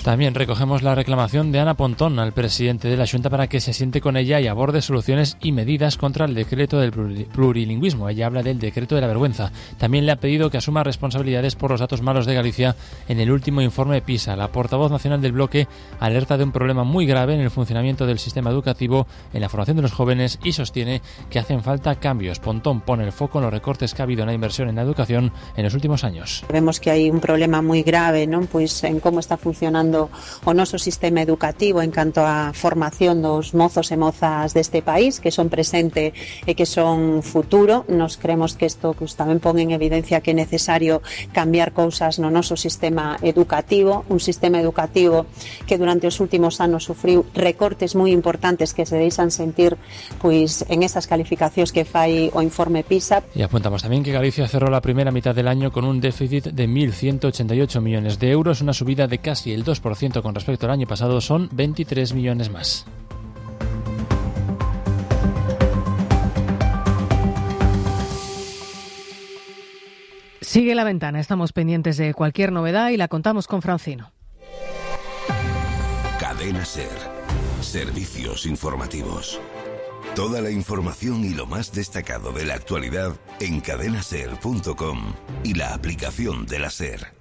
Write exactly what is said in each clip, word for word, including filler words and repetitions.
También recogemos la reclamación de Ana Pontón al presidente de la Xunta para que se siente con ella y aborde soluciones y medidas contra el decreto del plurilingüismo. Ella habla del decreto de la vergüenza. También le ha pedido que asuma responsabilidades por los datos malos de Galicia en el último informe PISA. La portavoz nacional del bloque alerta de un problema muy grave en el funcionamiento del sistema educativo, en la formación de los jóvenes, y sostiene que hacen falta cambios. Pontón pone el foco en los recortes que ha habido en la inversión en la educación en los últimos años. Vemos que hai un problema moi grave, non? Pois en como está funcionando o noso sistema educativo en canto á formación dos mozos e mozas deste país, que son presente e que son futuro. Nos creemos que isto pues, tamén pon en evidencia que é necesario cambiar cousas no noso sistema educativo, un sistema educativo que durante os últimos anos sufriu recortes moi importantes que se deixan sentir pois en esas calificacións que fai o informe PISA. Y apuntamos también que Galicia cerró la primera mitad del año con un déficit de mil ciento ochenta y ocho millones de euros, una subida de casi el dos por ciento con respecto al año pasado, son veintitrés millones más. Sigue La Ventana, estamos pendientes de cualquier novedad y la contamos con Francino. Cadena SER, servicios informativos. Toda la información y lo más destacado de la actualidad en cadena ser punto com y la aplicación de la SER.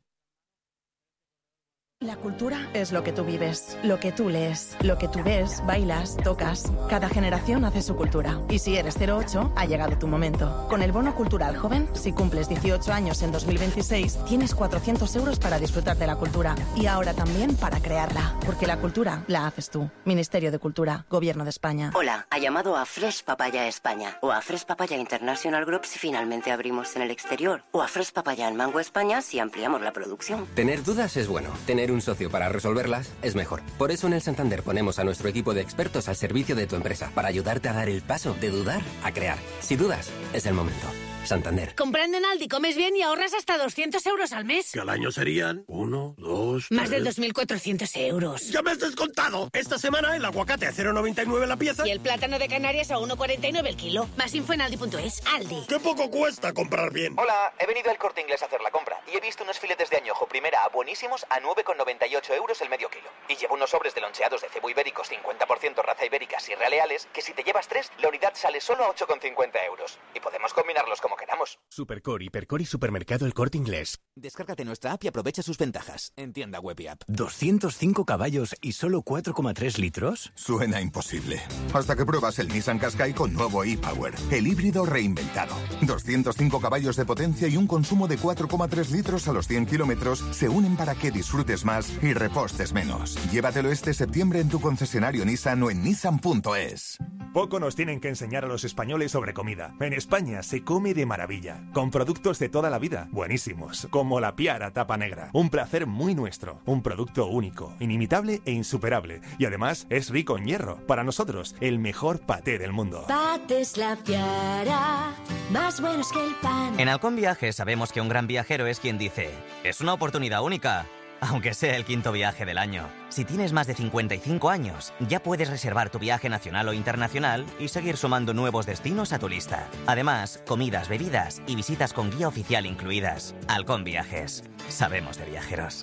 La cultura es lo que tú vives, lo que tú lees, lo que tú ves, bailas, tocas. Cada generación hace su cultura. Y si eres cero ocho, ha llegado tu momento. Con el Bono Cultural Joven, si cumples dieciocho años en dos mil veintiséis, tienes cuatrocientos euros para disfrutar de la cultura. Y ahora también para crearla. Porque la cultura la haces tú. Ministerio de Cultura, Gobierno de España. Hola, ha llamado a Fresh Papaya España. O a Fresh Papaya International Group si finalmente abrimos en el exterior. O a Fresh Papaya en Mango España si ampliamos la producción. Tener dudas es bueno. Tener un socio para resolverlas es mejor. Por eso en el Santander ponemos a nuestro equipo de expertos al servicio de tu empresa, para ayudarte a dar el paso de dudar a crear. Si dudas, es el momento. Santander. Comprando en Aldi comes bien y ahorras hasta doscientos euros al mes. Que al año serían uno, dos, Más tres... de dos mil cuatrocientos euros. ¡Ya me has descontado! Esta semana el aguacate a cero coma noventa y nueve la pieza. Y el plátano de Canarias a uno coma cuarenta y nueve el kilo. Más info en aldi punto es. Aldi. ¡Qué poco cuesta comprar bien! Hola, he venido al Corte Inglés a hacer la compra y he visto unos filetes de añojo primera A buenísimos a nueve coma noventa y ocho euros el medio kilo. Y llevo unos sobres de loncheados de cebo ibéricos cincuenta por ciento raza ibéricas y realeales que si te llevas tres, la unidad sale solo a ocho coma cincuenta euros. Y podemos combinarlos como queramos. Supercore, Hipercore y Supermercado El Corte Inglés. Descárgate nuestra app y aprovecha sus ventajas en tienda web y app. ¿doscientos cinco caballos y solo cuatro coma tres litros? Suena imposible. Hasta que pruebas el Nissan Qashqai con nuevo e-Power, el híbrido reinventado. doscientos cinco caballos de potencia y un consumo de cuatro coma tres litros a los cien kilómetros se unen para que disfrutes más y repostes menos. Llévatelo este septiembre en tu concesionario Nissan o en nissan punto es. Poco nos tienen que enseñar a los españoles sobre comida. En España se come de maravilla, con productos de toda la vida, buenísimos, como la Piara tapa negra. Un placer muy nuestro, un producto único, inimitable e insuperable. Y además es rico en hierro. Para nosotros, el mejor paté del mundo. Patés La Piara, más buenos que el pan. En Halcón Viajes sabemos que un gran viajero es quien dice, es una oportunidad única. Aunque sea el quinto viaje del año. Si tienes más de cincuenta y cinco años, ya puedes reservar tu viaje nacional o internacional y seguir sumando nuevos destinos a tu lista. Además, comidas, bebidas y visitas con guía oficial incluidas. Halcón Viajes. Sabemos de viajeros.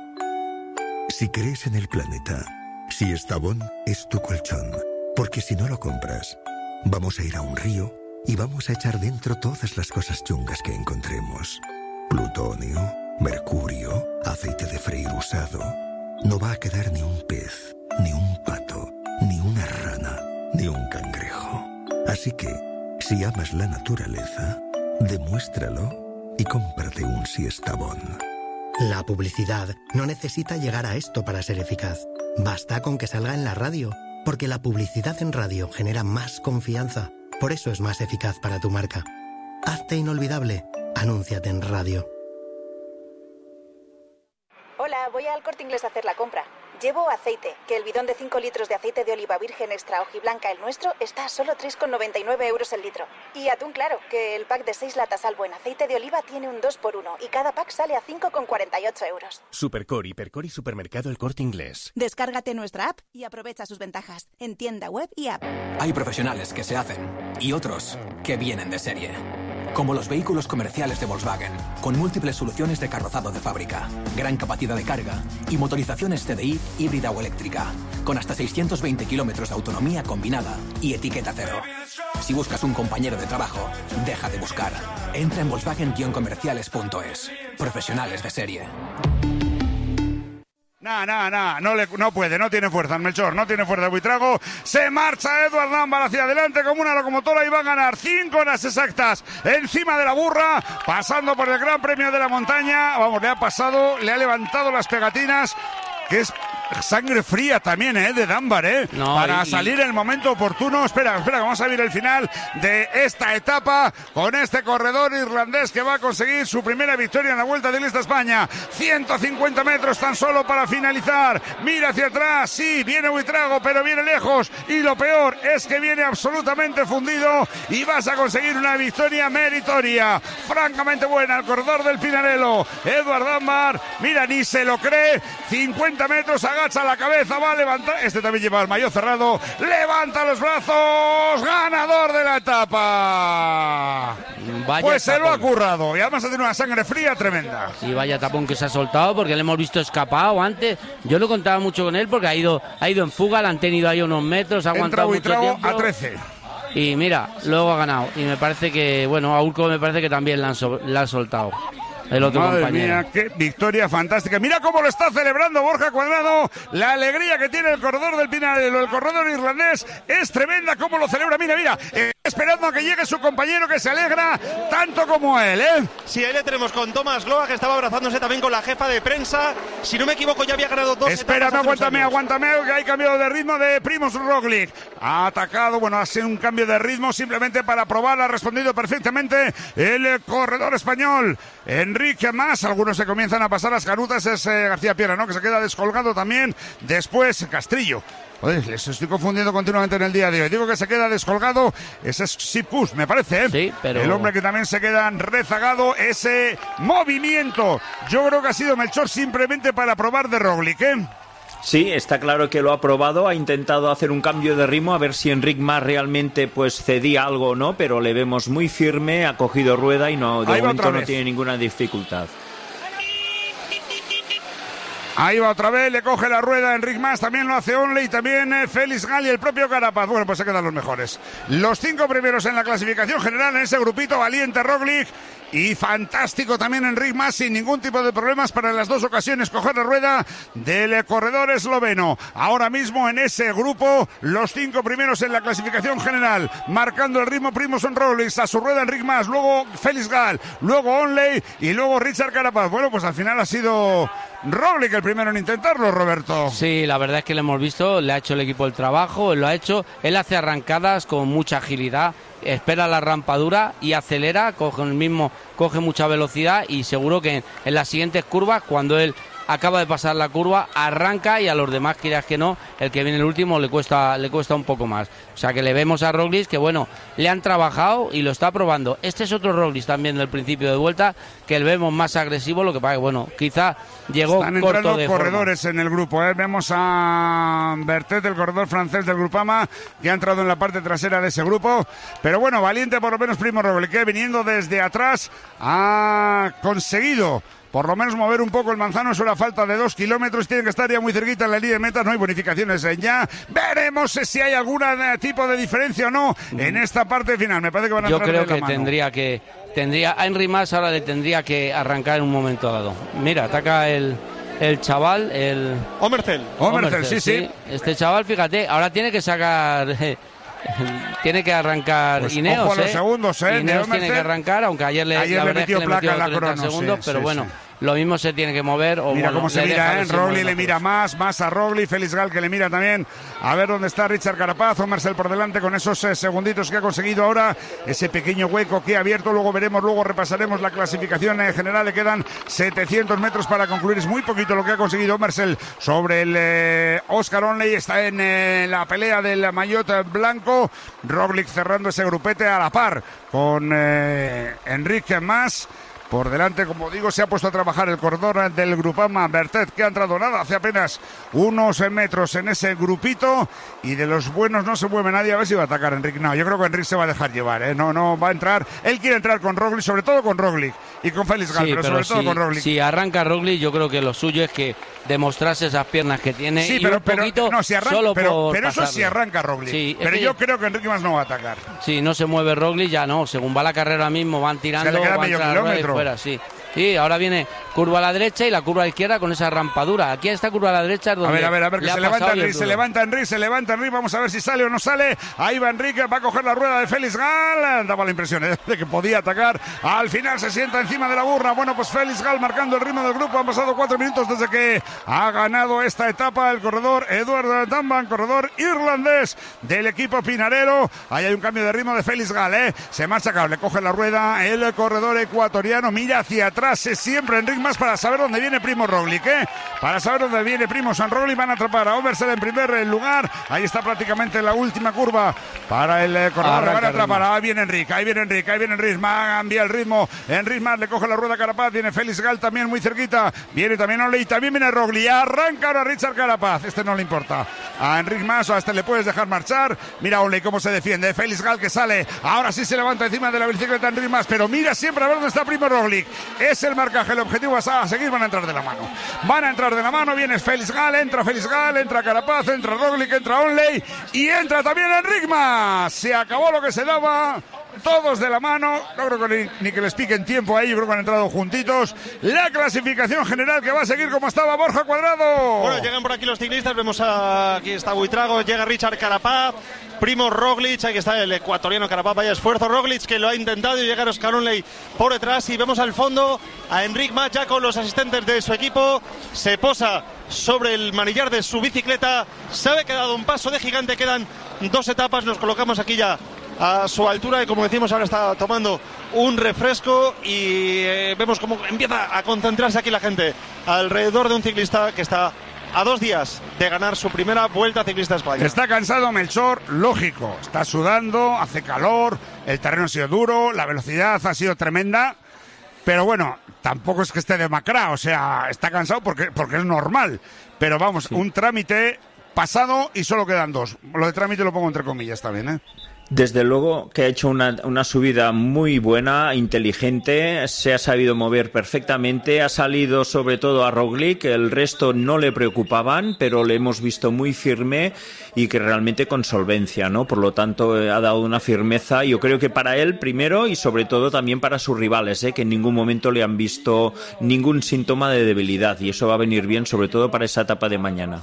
Si crees en el planeta, si Estavón es tu colchón, porque si no lo compras, vamos a ir a un río y vamos a echar dentro todas las cosas chungas que encontremos. Plutonio, mercurio, aceite de freír usado. No va a quedar ni un pez, ni un pato, ni una rana, ni un cangrejo. Así que, si amas la naturaleza, demuéstralo y cómprate un Siestabón. La publicidad no necesita llegar a esto para ser eficaz. Basta con que salga en la radio, porque la publicidad en radio genera más confianza. Por eso es más eficaz para tu marca. Hazte inolvidable. Anúnciate en radio. Hola, voy al Corte Inglés a hacer la compra. Llevo aceite, que el bidón de cinco litros de aceite de oliva virgen extra hojiblanca, el nuestro, está a solo tres coma noventa y nueve euros el litro. Y atún claro, que el pack de seis latas Albo en aceite de oliva tiene un dos por uno y cada pack sale a cinco coma cuarenta y ocho euros. Supercore, Hipercore y Supermercado El Corte Inglés. Descárgate nuestra app y aprovecha sus ventajas en tienda web y app. Hay profesionales que se hacen y otros que vienen de serie. Como los vehículos comerciales de Volkswagen, con múltiples soluciones de carrozado de fábrica, gran capacidad de carga y motorizaciones C D I híbrida o eléctrica, con hasta seiscientos veinte kilómetros de autonomía combinada y etiqueta cero. Si buscas un compañero de trabajo, deja de buscar. Entra en volkswagen guion comerciales punto es. Profesionales de serie. Nah, nah, nah, no, le, no puede, no tiene fuerza Melchor, no tiene fuerza Buitrago. Se marcha Edward Dunbar hacia adelante como una locomotora y va a ganar cinco horas exactas encima de la burra, pasando por el Gran Premio de la Montaña. Vamos, le ha pasado, le ha levantado las pegatinas, que es sangre fría también, ¿eh? De Dunbar, ¿eh? No, Para y... salir en el momento oportuno. Espera, espera, vamos a ver el final de esta etapa con este corredor irlandés que va a conseguir su primera victoria en la Vuelta Ciclista España. ciento cincuenta metros tan solo para finalizar. Mira hacia atrás, sí, viene Buitrago, pero viene lejos. Y lo peor es que viene absolutamente fundido y vas a conseguir una victoria meritoria. Francamente buena, el corredor del Pinarello. Edward Dunbar, mira, ni se lo cree. cincuenta metros a agacha la cabeza, va a levantar, este también lleva el maillot cerrado, levanta los brazos, ganador de la etapa. Vaya pues tapón. Se lo ha currado y además ha tenido una sangre fría tremenda. Sí, vaya tapón que se ha soltado porque le hemos visto escapado antes. Yo lo contaba mucho con él porque ha ido, ha ido en fuga, le han tenido ahí unos metros, ha aguantado mucho tiempo. A trece. Y mira, luego ha ganado. Y me parece que, bueno, a Urco me parece que también la han, so, la han soltado. El otro Madre compañero. Mía, qué victoria fantástica. Mira cómo lo está celebrando Borja Cuadrado. La alegría que tiene el corredor del Pinarello, el corredor irlandés, es tremenda cómo lo celebra. Mira, mira, eh, esperando a que llegue su compañero que se alegra tanto como él, ¿eh? Sí, ahí le tenemos con Tomás Gloa, que estaba abrazándose también con la jefa de prensa. Si no me equivoco, ya había ganado dos. Espérame, aguántame, aguántame, que hay cambio de ritmo de Primož Roglič. Ha atacado, bueno, ha sido un cambio de ritmo simplemente para probar. Ha respondido perfectamente el corredor español, Enrique Mas. Algunos se comienzan a pasar las canutas, es eh, García Piera, ¿no? Que se queda descolgado también. Después Castrillo. Joder, les estoy confundiendo continuamente en el día de hoy. Digo que se queda descolgado, ese es Sipus, me parece, ¿eh? Sí, pero... El hombre que también se queda rezagado, ese movimiento. Yo creo que ha sido Melchor simplemente para probar de Roglič, ¿eh? Sí, está claro que lo ha probado, ha intentado hacer un cambio de ritmo, a ver si Enric Mas realmente pues cedía algo o no, pero le vemos muy firme, ha cogido rueda y no, de Ahí momento no tiene ninguna dificultad. Ahí va otra vez, le coge la rueda Enric Mas, también lo hace Onley y también eh, Félix Gal y el propio Carapaz. Bueno, pues se quedan los mejores. Los cinco primeros en la clasificación general en ese grupito, valiente Roglič y fantástico también Enric Mas, sin ningún tipo de problemas para en las dos ocasiones coger la rueda del corredor esloveno. Ahora mismo en ese grupo, los cinco primeros en la clasificación general, marcando el ritmo Primož Roglič, a su rueda Enric Mas, luego Félix Gal, luego Onley y luego Richard Carapaz. Bueno, pues al final ha sido Roglič el primero en intentarlo, Roberto. Sí, la verdad es que le hemos visto, le ha hecho el equipo el trabajo, él lo ha hecho, él hace arrancadas con mucha agilidad, espera la rampadura y acelera, coge el mismo, coge mucha velocidad y seguro que en, en las siguientes curvas, cuando él acaba de pasar la curva, arranca y a los demás, quieras que no, el que viene el último le cuesta, le cuesta un poco más. O sea que le vemos a Roglič que bueno, le han trabajado y lo está probando. Este es otro Roglič también del principio de vuelta, que le vemos más agresivo, lo que pasa que bueno, quizá llegó Están corto entrando de corredores forma. En el grupo, ¿eh? Vemos a Bertet, el corredor francés del Grupama, que ha entrado en la parte trasera de ese grupo, pero bueno, valiente por lo menos Primož Roglič, que viniendo desde atrás ha conseguido por lo menos mover un poco el manzano, es una falta de dos kilómetros, tiene que estar ya muy cerquita en la línea de metas, no hay bonificaciones en ya. Veremos si hay algún tipo de diferencia o no en esta parte final. Me parece que van a Yo entrar creo de la que mano. tendría que, tendría, a Enric Mas ahora le tendría que arrancar en un momento dado. Mira, ataca el, el chaval, el... Omerzel. Omerzel, sí, sí. Este chaval, fíjate, ahora tiene que sacar... tiene que arrancar pues Ineos, ojo a los ¿eh? segundos, ¿eh? Ineos tiene que arrancar, aunque ayer le, ayer la le verdad metió es que placa le en la metió treinta crono, segundos, sí, pero sí, bueno, sí. lo mismo se tiene que mover. O mira bueno, cómo se le mira, ¿eh? Roglič le otros. mira más, más a Roglič, Félix Gal que le mira también. A ver dónde está Richard Carapaz, Omerzel por delante con esos eh, segunditos que ha conseguido ahora, ese pequeño hueco que ha abierto. Luego veremos, luego repasaremos la clasificación eh, general. Le quedan setecientos metros para concluir. Es muy poquito lo que ha conseguido Omerzel sobre el eh, Oscar Onley. Está en eh, la pelea del maillot blanco. Roglič cerrando ese grupete a la par con eh, Enric Mas. por delante. Como digo, se ha puesto a trabajar el corredor del Grupama Bertet, que ha entrado nada hace apenas unos metros en ese grupito, y de los buenos no se mueve nadie. A ver si va a atacar Enric. No, yo creo que Enric se va a dejar llevar, ¿eh? No, no, va a entrar. Él quiere entrar con Roglic, sobre todo con Roglic y con Félix Gal, sí, pero, pero sobre si, todo con Roglic. Si arranca Roglic, yo creo que lo suyo es que demostrase esas piernas que tiene, sí, y pero, un poquito pero, no, si arranca, solo pero, por pero eso pasarle. sí arranca Roglic. Sí, pero que, yo creo que Enric Mas no va a atacar. Si no se mueve Roglic, ya no. Según va la carrera mismo, van tirando, se le queda van medio tras la rueda y kilómetro. fuera, sí. Sí, ahora viene curva a la derecha y la curva a la izquierda con esa rampadura. Aquí esta curva a la derecha es donde... A ver, a ver, a ver, que se levanta Enric, se duro. levanta Enric, se levanta Enric, vamos a ver si sale o no sale. Ahí va Enrique, va a coger la rueda de Félix Gal. Daba la impresión ¿eh? de que podía atacar. Al final se sienta encima de la burra. Bueno, pues Félix Gal marcando el ritmo del grupo. Han pasado cuatro minutos desde que ha ganado esta etapa el corredor Eduard Tamban, corredor irlandés del equipo Pinarello. Ahí hay un cambio de ritmo de Félix Gal, ¿eh? Se marcha Gal, le coge la rueda el corredor ecuatoriano, mira hacia atrás, es siempre Enric Mas para saber dónde viene Primo Roglic, ¿eh? Para saber dónde viene Primo San Roglic. Van a atrapar a Oversell en primer lugar. Ahí está prácticamente la última curva para el eh, corredor. Arranca, van a atrapar. ritmo. Ahí viene Enric, ahí viene Enric, ahí viene Enric. Cambia el ritmo. Enric Mas le coge la rueda a Carapaz. Viene Félix Gal también muy cerquita. Viene también Oley, también viene Roglic. Arranca ahora Richard Carapaz. Este no le importa a Enric Mas, o a este le puedes dejar marchar. Mira Oley cómo se defiende. Félix Gal que sale. Ahora sí se levanta encima de la bicicleta Enric Mas, pero mira siempre a ver dónde está Primo Roglic. Es el marcaje, el objetivo es a seguir. Van a entrar de la mano. Van a entrar de la mano. Viene Félix Gal, entra Félix Gal, entra Carapaz, entra Roglic, entra Onley y entra también Enric Mas. Se acabó lo que se daba. Todos de la mano, no creo que ni, ni que les piquen tiempo ahí, yo creo que han entrado juntitos. La clasificación general que va a seguir como estaba Borja Cuadrado. Bueno, llegan por aquí los ciclistas, vemos a, aquí está Buitrago, llega Richard Carapaz, Primo Roglic, aquí está el ecuatoriano Carapaz, vaya esfuerzo Roglic que lo ha intentado y llega Oscar Onley por detrás y vemos al fondo a Enric Mas ya con los asistentes de su equipo, se posa sobre el manillar de su bicicleta, se ha quedado un paso de gigante, quedan dos etapas, nos colocamos aquí ya a su altura y como decimos ahora está tomando un refresco y eh, vemos cómo empieza a concentrarse aquí la gente alrededor de un ciclista que está a dos días de ganar su primera Vuelta Ciclista a España. Está cansado Melchor, lógico, está sudando, hace calor, el terreno ha sido duro, la velocidad ha sido tremenda, pero bueno, tampoco es que esté demacrado, o sea, está cansado porque, porque es normal, pero vamos, sí. Un trámite pasado y solo quedan dos. Lo de trámite lo pongo entre comillas también, ¿eh? Desde luego que ha hecho una, una subida muy buena, inteligente, se ha sabido mover perfectamente, ha salido sobre todo a Roglic, el resto no le preocupaban, pero le hemos visto muy firme y que realmente con solvencia, ¿no? Por lo tanto, eh, ha dado una firmeza, yo creo que para él primero y sobre todo también para sus rivales, ¿eh? Que en ningún momento le han visto ningún síntoma de debilidad y eso va a venir bien sobre todo para esa etapa de mañana.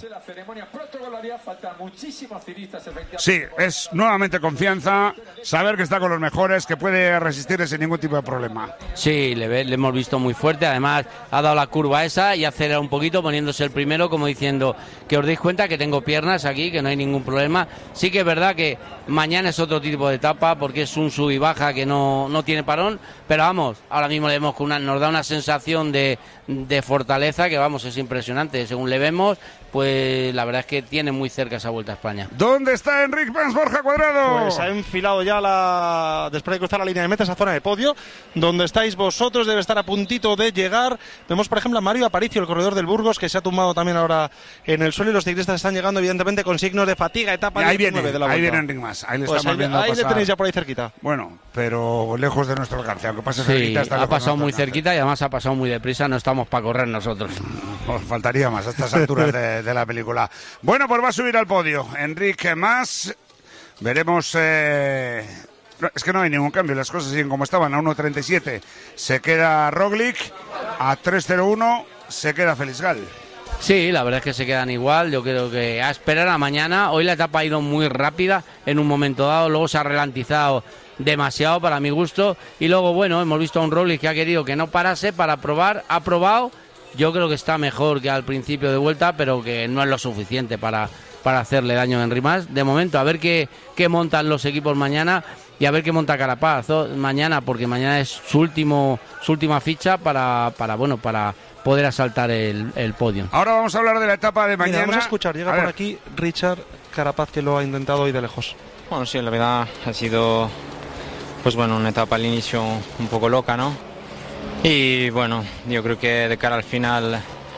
Sí, es nuevamente confianza, saber que está con los mejores, que puede resistir sin ningún tipo de problema. Sí, le, ve, le hemos visto muy fuerte, además ha dado la curva esa y acelera un poquito poniéndose el primero como diciendo que os deis cuenta que tengo piernas aquí, que no hay ningún problema. Sí que es verdad que mañana es otro tipo de etapa porque es un sub y baja que no, no tiene parón, pero vamos, ahora mismo le vemos que una, nos da una sensación de, de fortaleza que vamos, es impresionante, según le vemos, pues la verdad es que tiene muy cerca esa Vuelta a España. ¿Dónde está Enric Mas, Borja Cuadrado? Pues ha enfilado ya la, después de cruzar la línea de meta, esa zona de podio, donde estáis vosotros, debe estar a puntito de llegar. Vemos por ejemplo a Mario Aparicio, el corredor del Burgos, que se ha tumbado también ahora en el suelo y los ciclistas están llegando evidentemente con signos de fatiga, etapa ahí viene, de la Vuelta. Ahí viene Enric Mas, ahí le pues estamos ahí, viendo ahí pasar. le tenéis ya por ahí cerquita. Bueno, pero lejos de nuestro alcance, aunque pase sí, cerquita. Está ha pasado muy cerquita y además ha pasado muy deprisa, no estamos para correr nosotros. Nos faltaría más a estas alturas de, de la película. Bueno, pues va a subir al podio Enric Mas. Veremos... Eh... Es que no hay ningún cambio, las cosas siguen como estaban. A uno treinta y siete se queda Roglic, a tres cero uno se queda Félix Gal. Sí, la verdad es que se quedan igual. Yo creo que a esperar a mañana. Hoy la etapa ha ido muy rápida en un momento dado, luego se ha ralentizado demasiado para mi gusto y luego, bueno, hemos visto a un Roglic que ha querido que no parase para probar, ha probado. Yo creo que está mejor que al principio de vuelta, pero que no es lo suficiente para, para hacerle daño a Enric Mas. De momento, a ver qué, qué montan los equipos mañana y a ver qué monta Carapaz mañana, porque mañana es su último su última ficha para, para bueno para poder asaltar el, el podio. Ahora vamos a hablar de la etapa de mañana. Mira, vamos a escuchar, llega a por ver. aquí Richard Carapaz, que lo ha intentado hoy de lejos. Bueno, sí, la verdad ha sido, pues bueno, una etapa al inicio un poco loca, ¿no? Y bueno, yo creo que de cara al final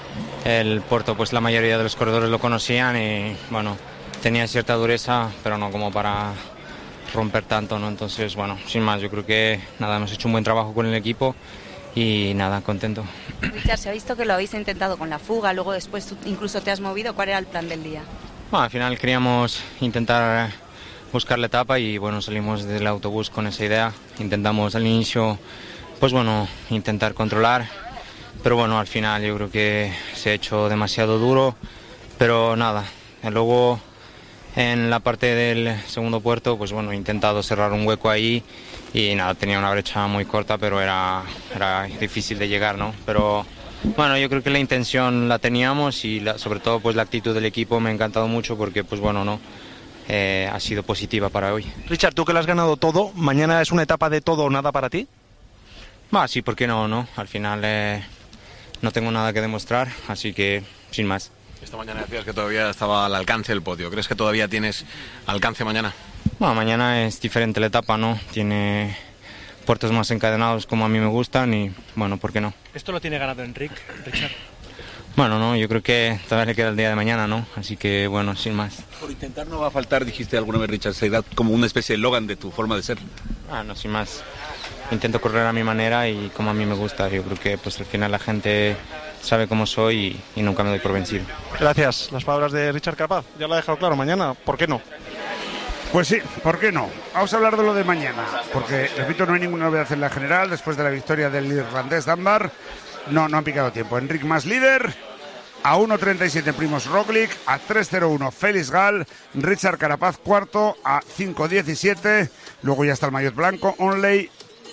el puerto, pues la mayoría de los corredores lo conocían y bueno, tenía cierta dureza, pero no como para romper tanto, ¿no? Entonces, bueno, sin más, yo creo que nada, hemos hecho un buen trabajo con el equipo y nada, contento. Richard, se ha visto que lo habéis intentado con la fuga, luego después tú incluso te has movido. ¿Cuál era el plan del día? Bueno, al final queríamos intentar buscar la etapa y bueno, salimos del autobús con esa idea. Intentamos al inicio, pues bueno, intentar controlar, pero bueno, al final yo creo que se ha hecho demasiado duro, pero nada, luego en la parte del segundo puerto, pues bueno, he intentado cerrar un hueco ahí y nada, tenía una brecha muy corta, pero era, era difícil de llegar, ¿no? Pero bueno, yo creo que la intención la teníamos y la, sobre todo pues la actitud del equipo me ha encantado mucho porque pues bueno, ¿no? Eh, ha sido positiva para hoy. Richard, tú que lo has ganado todo, ¿mañana es una etapa de todo o nada para ti? Ah, sí, ¿por qué no? no? Al final eh, no tengo nada que demostrar, así que sin más. Esta mañana decías que todavía estaba al alcance del podio. ¿Crees que todavía tienes alcance mañana? Bueno, mañana es diferente la etapa, ¿no? Tiene puertos más encadenados como a mí me gustan y, bueno, ¿por qué no? ¿Esto lo tiene ganado Enric, Richard? Bueno, no, yo creo que todavía le queda el día de mañana, ¿no? Así que, bueno, sin más. Por intentar no va a faltar, dijiste alguna vez, Richard, se da como una especie de eslogan de tu forma de ser. Ah, no, sin más. Intento correr a mi manera y como a mí me gusta. Yo creo que pues al final la gente sabe cómo soy y, y nunca me doy por vencido. Gracias. Las palabras de Richard Carapaz. Ya lo ha dejado claro. Mañana, ¿por qué no? Pues sí, ¿por qué no? Vamos a hablar de lo de mañana, porque, repito, no hay ninguna novedad en la general. Después de la victoria del irlandés Dunbar, no, no han picado tiempo. Enric Mas líder, a uno treinta y siete Primož Roglic, a tres cero uno Félix Gall, Richard Carapaz cuarto, a cinco diecisiete. Luego ya está el maillot blanco, Onley,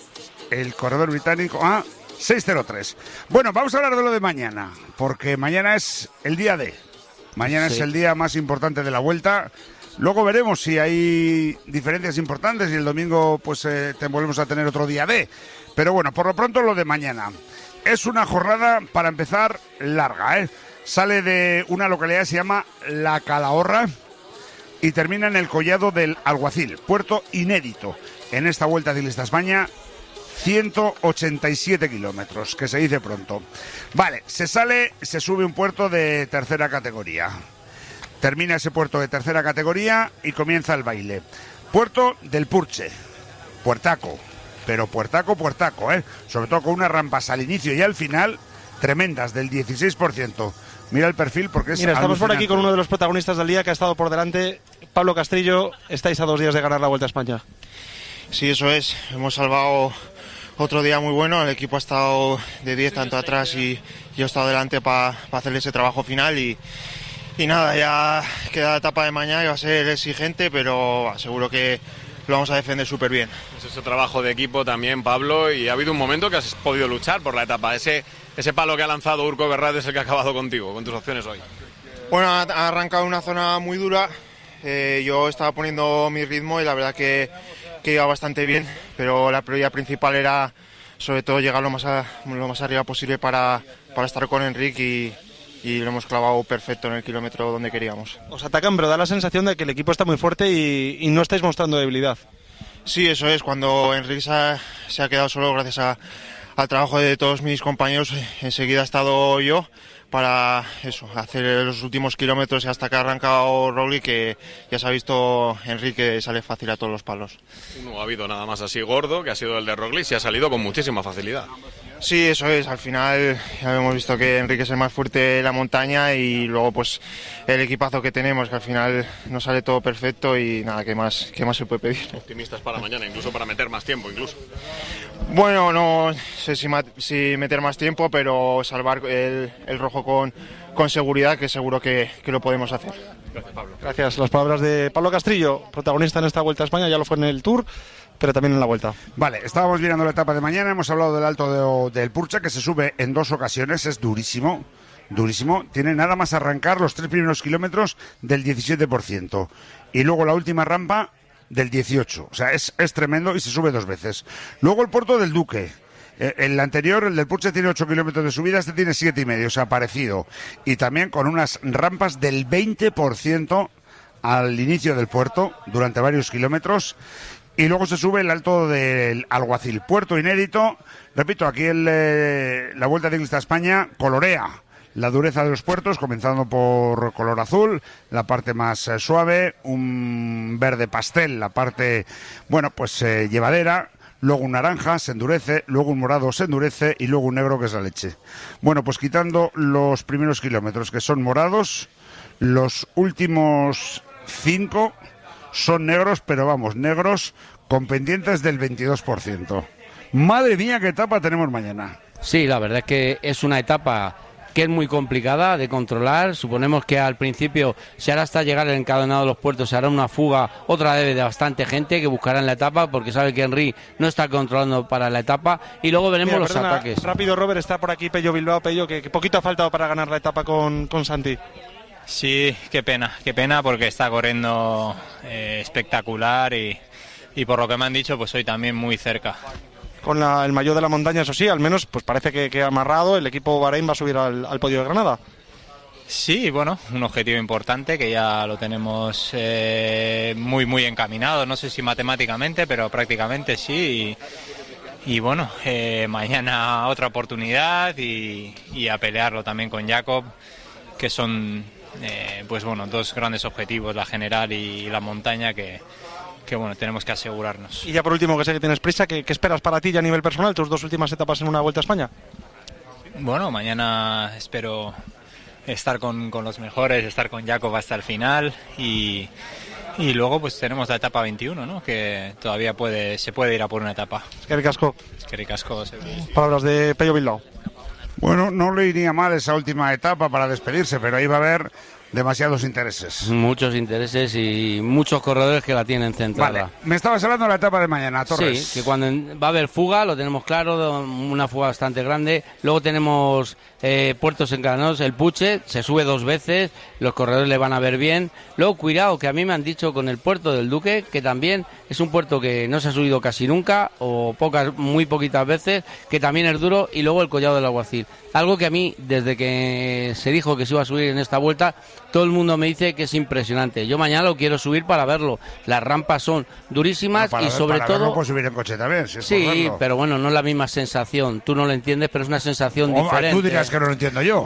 el corredor británico, a seis cero tres. Bueno, vamos a hablar de lo de mañana, porque mañana es el día D. Mañana sí. Es el día más importante de la Vuelta. Luego veremos si hay diferencias importantes y el domingo pues eh, te volvemos a tener otro día D. Pero bueno, por lo pronto lo de mañana. Es una jornada, para empezar, larga, ¿eh? Sale de una localidad que se llama La Calahorra y termina en el Collado del Alguacil, puerto inédito en esta Vuelta Ciclista a España. ciento ochenta y siete kilómetros, que se dice pronto. Vale, se sale, se sube un puerto de tercera categoría. Termina ese puerto de tercera categoría y comienza el baile. Puerto del Purche, puertaco, pero puertaco, puertaco, ¿eh? Sobre todo con unas rampas al inicio y al final tremendas, del dieciséis por ciento. Mira el perfil porque es Mira, estamos alucinante. por aquí con uno de los protagonistas del día que ha estado por delante. Pablo Castrillo, estáis a dos días de ganar la Vuelta a España. Sí, eso es. Hemos salvado otro día muy bueno. El equipo ha estado de diez tanto atrás y yo he estado delante para pa hacer ese trabajo final y, y nada, ya queda la etapa de mañana y va a ser exigente, pero seguro que lo vamos a defender súper bien. Es ese trabajo de equipo también, Pablo, y ha habido un momento que has podido luchar por la etapa. Ese, ese palo que ha lanzado Urco Berrat es el que ha acabado contigo, con tus opciones hoy. Bueno, ha, ha arrancado una zona muy dura. Eh, yo estaba poniendo mi ritmo y la verdad que, que iba bastante bien, pero la prioridad principal era sobre todo llegar lo más, a, lo más arriba posible para, para estar con Enric y, y lo hemos clavado perfecto en el kilómetro donde queríamos. Os atacan, pero da la sensación de que el equipo está muy fuerte y, y no estáis mostrando debilidad. Sí, eso es. Cuando Enric se ha, se ha quedado solo gracias a, al trabajo de todos mis compañeros, enseguida he estado yo para eso, hacer los últimos kilómetros y hasta que ha arrancado Roglic, que ya se ha visto Enrique sale fácil a todos los palos. No ha habido nada más así gordo, que ha sido el de Roglic, y ha salido con muchísima facilidad. Sí, eso es. Al final ya hemos visto que Enrique es el más fuerte de la montaña y luego pues el equipazo que tenemos, que al final nos sale todo perfecto y nada, ¿qué más, qué más se puede pedir? Optimistas para mañana, incluso para meter más tiempo, incluso. Bueno, no sé si, si meter más tiempo, pero salvar el, el rojo con, con seguridad, que seguro que, que lo podemos hacer. Gracias, Pablo. Gracias. Las palabras de Pablo Castrillo, protagonista en esta Vuelta a España, ya lo fue en el Tour, pero también en la Vuelta. Vale, estábamos mirando la etapa de mañana, hemos hablado del Alto de, del Purcha, que se sube en dos ocasiones, es durísimo, durísimo. Tiene nada más arrancar los tres primeros kilómetros del diecisiete por ciento. Y luego la última rampa del dieciocho, o sea, es, es tremendo y se sube dos veces. Luego el Puerto del Duque, eh, el anterior, el del Purche, tiene ocho kilómetros de subida, este tiene siete y medio, o sea, parecido. Y también con unas rampas del veinte por ciento al inicio del puerto, durante varios kilómetros. y luego se sube el Alto del Alguacil, puerto inédito. Repito, aquí el, eh, la Vuelta Ciclista a España colorea la dureza de los puertos, comenzando por color azul, la parte más eh, suave, un verde pastel, la parte, bueno, pues eh, llevadera, luego un naranja, se endurece, luego un morado se endurece y luego un negro, que es la leche. Bueno, pues quitando los primeros kilómetros, que son morados, los últimos cinco son negros, pero vamos, negros con pendientes del veintidós por ciento. Madre mía, qué etapa tenemos mañana. Sí, la verdad es que es una etapa que es muy complicada de controlar. Suponemos que al principio se hará hasta llegar el encadenado de los puertos, se hará una fuga otra vez de bastante gente que buscará en la etapa, porque sabe que Henry no está controlando para la etapa, y luego veremos Mira, los perdona, ataques. Rápido, Robert, está por aquí Pello Bilbao. Pello, que, que poquito ha faltado para ganar la etapa con, con Santi. Sí, qué pena, qué pena, porque está corriendo eh, espectacular y, y por lo que me han dicho, pues hoy también muy cerca. Con la, el maillot de la montaña, eso sí, al menos pues parece que, que ha amarrado, el equipo Bahrein va a subir al, al podio de Granada. Sí, bueno, un objetivo importante que ya lo tenemos eh, muy muy encaminado, no sé si matemáticamente, pero prácticamente sí, y, y bueno, eh, mañana otra oportunidad y, y a pelearlo también con Jakob, que son eh, pues bueno, dos grandes objetivos, la general y la montaña, que que bueno, tenemos que asegurarnos. Y ya por último, que sé que tienes prisa, ¿qué, qué esperas para ti ya a nivel personal, tus dos últimas etapas en una Vuelta a España? Bueno, mañana espero estar con, con los mejores, estar con Jakob hasta el final, y, y luego pues tenemos la etapa veintiuno, ¿no? Que todavía puede se puede ir a por una etapa. Es que ricasco. Es que ricasco. Palabras de Pello Bilbao. Bueno, no le iría mal esa última etapa para despedirse, pero ahí va a haber demasiados intereses. Muchos intereses y muchos corredores que la tienen centrada. Vale, me estabas hablando de la etapa de mañana, Torres. Sí, que cuando va a haber fuga, lo tenemos claro, una fuga bastante grande. Luego tenemos eh, puertos encadenados, el Puche, se sube dos veces, los corredores le van a ver bien. Luego, cuidado, que a mí me han dicho con el puerto del Duque, que también es un puerto que no se ha subido casi nunca, o pocas, muy poquitas veces, que también es duro, y luego el Collado del Alguacil. Algo que a mí, desde que se dijo que se iba a subir en esta vuelta, todo el mundo me dice que es impresionante. Yo mañana lo quiero subir para verlo. Las rampas son durísimas, no, y ver, sobre para todo... Verlo, puedes subir en coche también, si es sí, pero bueno, no es la misma sensación. Tú no lo entiendes, pero es una sensación o, diferente. Tú dirás que no lo entiendo yo.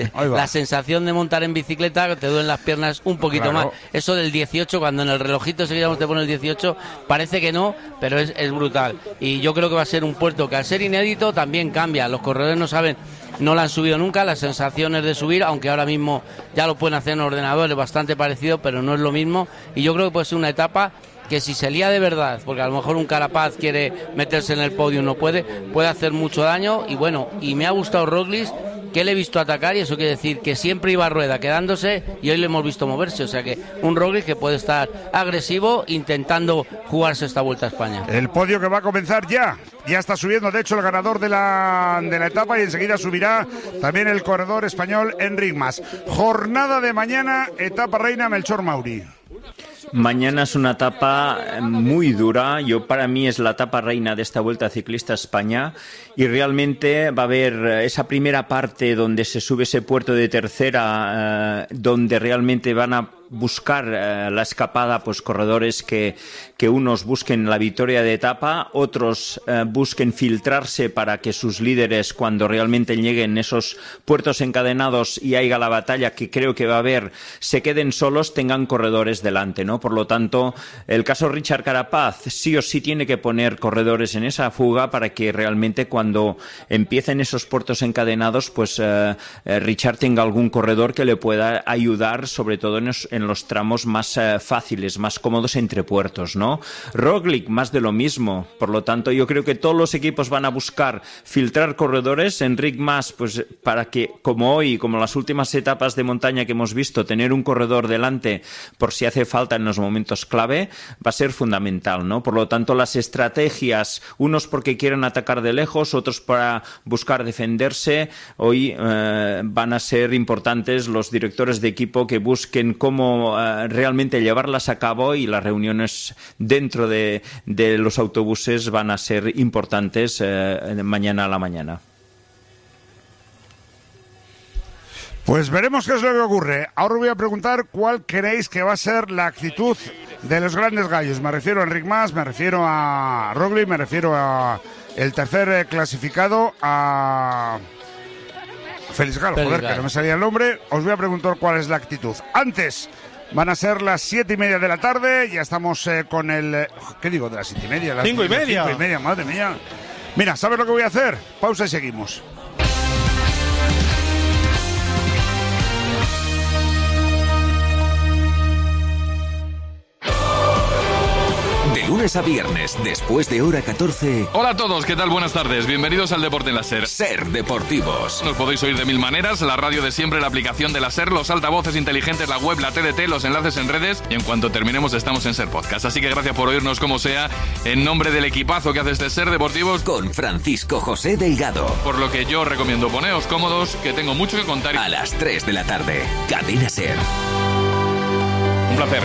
La sensación de montar en bicicleta, te duelen las piernas un poquito claro. más. Eso del dieciocho, cuando en el relojito seguidamente te pone el dieciocho, parece que no, pero es, es brutal. Y yo creo que va a ser un puerto que, al ser inédito, también cambia. Los corredores no saben... No la han subido nunca, las sensaciones de subir, aunque ahora mismo ya lo pueden hacer en ordenador, es bastante parecido, pero no es lo mismo. Y yo creo que puede ser una etapa que, si se lía de verdad, porque a lo mejor un Carapaz quiere meterse en el podio y no puede, puede hacer mucho daño. Y bueno, y me ha gustado Roglic, que le he visto atacar, y eso quiere decir que siempre iba a rueda quedándose, y hoy le hemos visto moverse. O sea que un Roglic que puede estar agresivo intentando jugarse esta Vuelta a España. El podio que va a comenzar ya. Ya está subiendo, de hecho, el ganador de la, de la etapa, y enseguida subirá también el corredor español Enric Mas. Jornada de mañana, etapa reina, Melchor Mauri. Mañana es una etapa muy dura. Yo, para mí, es la etapa reina de esta Vuelta Ciclista a España, y realmente va a haber esa primera parte donde se sube ese puerto de tercera, eh, donde realmente van a buscar eh, la escapada, pues corredores que, que unos busquen la victoria de etapa, otros eh, busquen filtrarse para que sus líderes, cuando realmente lleguen esos puertos encadenados y haya la batalla que creo que va a haber, se queden solos, tengan corredores delante, ¿no? Por lo tanto, el caso Richard Carapaz sí o sí tiene que poner corredores en esa fuga para que realmente, cuando empiecen esos puertos encadenados, pues eh, eh, Richard tenga algún corredor que le pueda ayudar, sobre todo en los, en los tramos más eh, fáciles, más cómodos entre puertos, ¿no? Roglic, más de lo mismo. Por lo tanto, yo creo que todos los equipos van a buscar filtrar corredores. Enric Mas, pues para que, como hoy, como las últimas etapas de montaña que hemos visto, tener un corredor delante por si hace falta en los momentos clave, va a ser fundamental, ¿no? Por lo tanto, las estrategias, unos porque quieren atacar de lejos, otros para buscar defenderse, hoy eh, van a ser importantes los directores de equipo que busquen cómo uh, realmente llevarlas a cabo, y las reuniones dentro de, de los autobuses van a ser importantes uh, mañana a la mañana. Pues veremos qué es lo que ocurre. Ahora voy a preguntar cuál creéis que va a ser la actitud de los grandes gallos. Me refiero a Enric Mas, me refiero a Roglic, me refiero a el tercer clasificado, a Félix Galo, joder, que no me salía el nombre. Os voy a preguntar cuál es la actitud. Antes, van a ser las siete y media de la tarde, ya estamos eh, con el... ¿Qué digo? De las siete y media. Las cinco y media. Cinco y media, madre mía. Mira, ¿sabes lo que voy a hacer? Pausa y seguimos. Lunes a viernes, después de hora catorce. Hola a todos, ¿qué tal? Buenas tardes. Bienvenidos al Deporte en la SER. SER Deportivos. Nos podéis oír de mil maneras, la radio de siempre, la aplicación de la SER, los altavoces inteligentes, la web, la T D T, los enlaces en redes, y en cuanto terminemos estamos en SER Podcast. Así que gracias por oírnos como sea, en nombre del equipazo que hace este SER Deportivos. Con Francisco José Delgado. Por lo que yo recomiendo poneos cómodos, que tengo mucho que contar. A las tres de la tarde, Cadena SER. Un placer.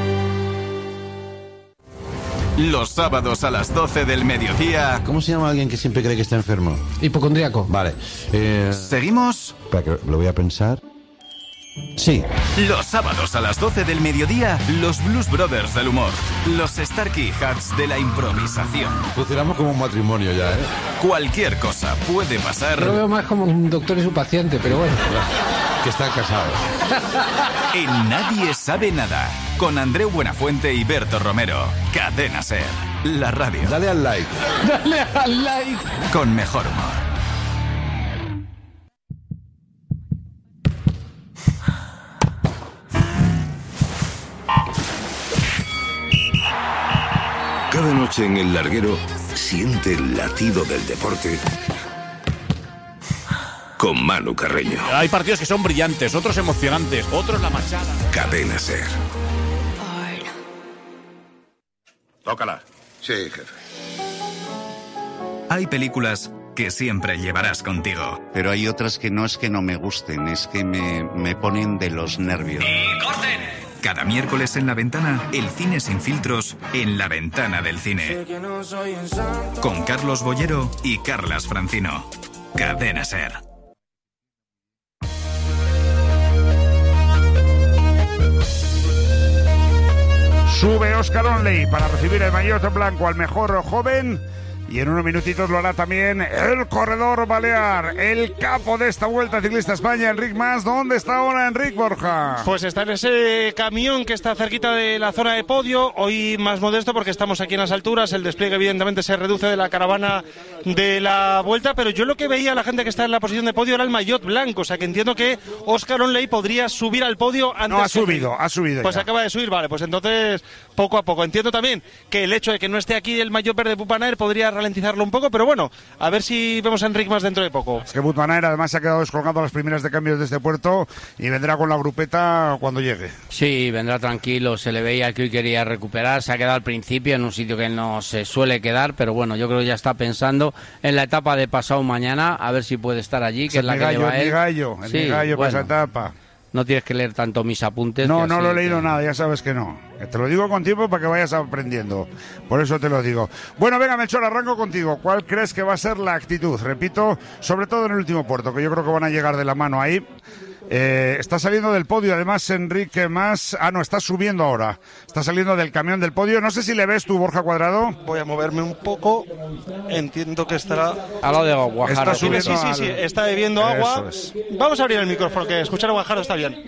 Los sábados a las doce del mediodía. ¿Cómo se llama alguien que siempre cree que está enfermo? Hipocondríaco. Vale. Eh... ¿Seguimos? Espera, que lo voy a pensar. Sí. Los sábados a las doce del mediodía, los Blues Brothers del humor. Los Starkey Hats de la improvisación. Funcionamos como un matrimonio ya, ¿eh? Cualquier cosa puede pasar. Yo lo veo más como un doctor y su paciente, pero bueno. Que están casados. En Nadie Sabe Nada, con Andreu Buenafuente y Berto Romero. Cadena SER, la radio. Dale al like. Dale al like. Con mejor humor. Cada noche en el larguero, siente el latido del deporte con Manu Carreño. Hay partidos que son brillantes, otros emocionantes, otros la machada. Cadena SER. Tócala. Sí, jefe. Hay películas que siempre llevarás contigo. Pero hay otras que no es que no me gusten, es que me, me ponen de los nervios. ¡Y corten! Cada miércoles en La Ventana, el cine sin filtros en La Ventana del Cine. Con Carlos Bollero y Carlas Francino. Cadena SER. Sube Óscar Onley para recibir el maillot blanco al mejor joven. Y en unos minutitos lo hará también el corredor balear, el capo de esta Vuelta Ciclista España, Enric Mas. ¿Dónde está ahora Enric, Borja? Pues está en ese camión que está cerquita de la zona de podio, hoy más modesto porque estamos aquí en las alturas, el despliegue evidentemente se reduce de la caravana de la Vuelta, pero yo lo que veía a la gente que está en la posición de podio era el maillot blanco, o sea que entiendo que Óscar Onley podría subir al podio antes. No, ha subido, ha subido Pues ya. acaba de subir, vale, pues entonces poco a poco. Entiendo también que el hecho de que no esté aquí el maillot verde Pupanaer podría ralentizarlo un poco, pero bueno, a ver si vemos a Enric Mas dentro de poco. Es que Pupanaer además se ha quedado descolgado a las primeras de cambios de este puerto y vendrá con la grupeta cuando llegue. Sí, vendrá tranquilo, se le veía que hoy quería recuperar, se ha quedado al principio en un sitio que no se suele quedar, pero bueno, yo creo que ya está pensando en la etapa de pasado mañana, a ver si puede estar allí, que es, es la que gallo, lleva él. El gallo, el sí, gallo bueno, para esa etapa. No tienes que leer tanto mis apuntes. No, no así, lo he leído que... nada, ya sabes que no. Te lo digo con tiempo para que vayas aprendiendo. Por eso te lo digo. Bueno, venga, Melchor, arranco contigo. ¿Cuál crees que va a ser la actitud? Repito, sobre todo en el último puerto, que yo creo que van a llegar de la mano ahí. Eh, está saliendo del podio, además, Enrique Mas. Ah, no, está subiendo ahora. Está saliendo del camión del podio. No sé si le ves tú, Borja Cuadrado. Voy a moverme un poco. Entiendo que estará al lado de Guajardo. Está subiendo sí, sí, al... sí, está bebiendo agua. Es. Vamos a abrir el micrófono, que escuchar a Guajardo está bien.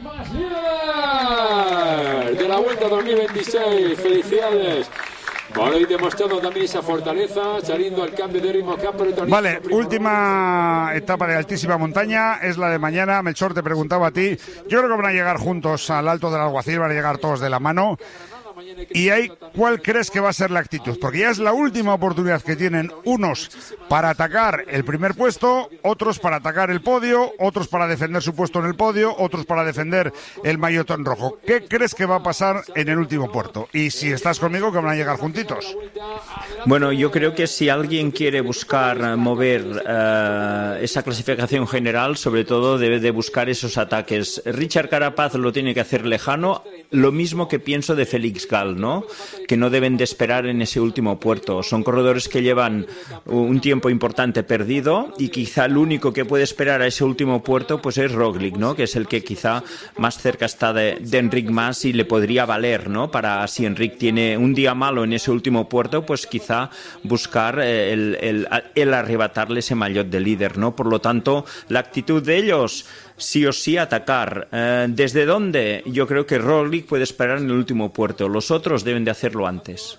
De la Vuelta dos mil veintiséis, felicidades. Bueno, y demostrando también esa fortaleza, saliendo al cambio de ritmo que ha protagonizado. Vale, última etapa de altísima montaña, es la de mañana. Melchor, te preguntaba a ti. Yo creo que van a llegar juntos al Alto del Alguacil, van a llegar todos de la mano. Y ahí, ¿cuál crees que va a ser la actitud? Porque ya es la última oportunidad que tienen unos para atacar el primer puesto, otros para atacar el podio, otros para defender su puesto en el podio, otros para defender el maillotón rojo. ¿Qué crees que va a pasar en el último puerto? Y si estás conmigo, que van a llegar juntitos. Bueno, yo creo que si alguien quiere buscar mover uh, esa clasificación general, sobre todo debe de buscar esos ataques. Richard Carapaz lo tiene que hacer lejano, lo mismo que pienso de Félix Gall, ¿no? Que no deben de esperar en ese último puerto. Son corredores que llevan un tiempo importante perdido y quizá el único que puede esperar a ese último puerto pues es Roglic, ¿no? Que es el que quizá más cerca está de, de Enric Mas y le podría valer, ¿no? Para si Enric tiene un día malo en ese último puerto, pues quizá buscar el, el, el arrebatarle ese maillot de líder, ¿no? Por lo tanto, la actitud de ellos, sí o sí atacar. Eh, ¿Desde dónde? Yo creo que Roglic puede esperar en el último puerto. Los otros deben de hacerlo antes.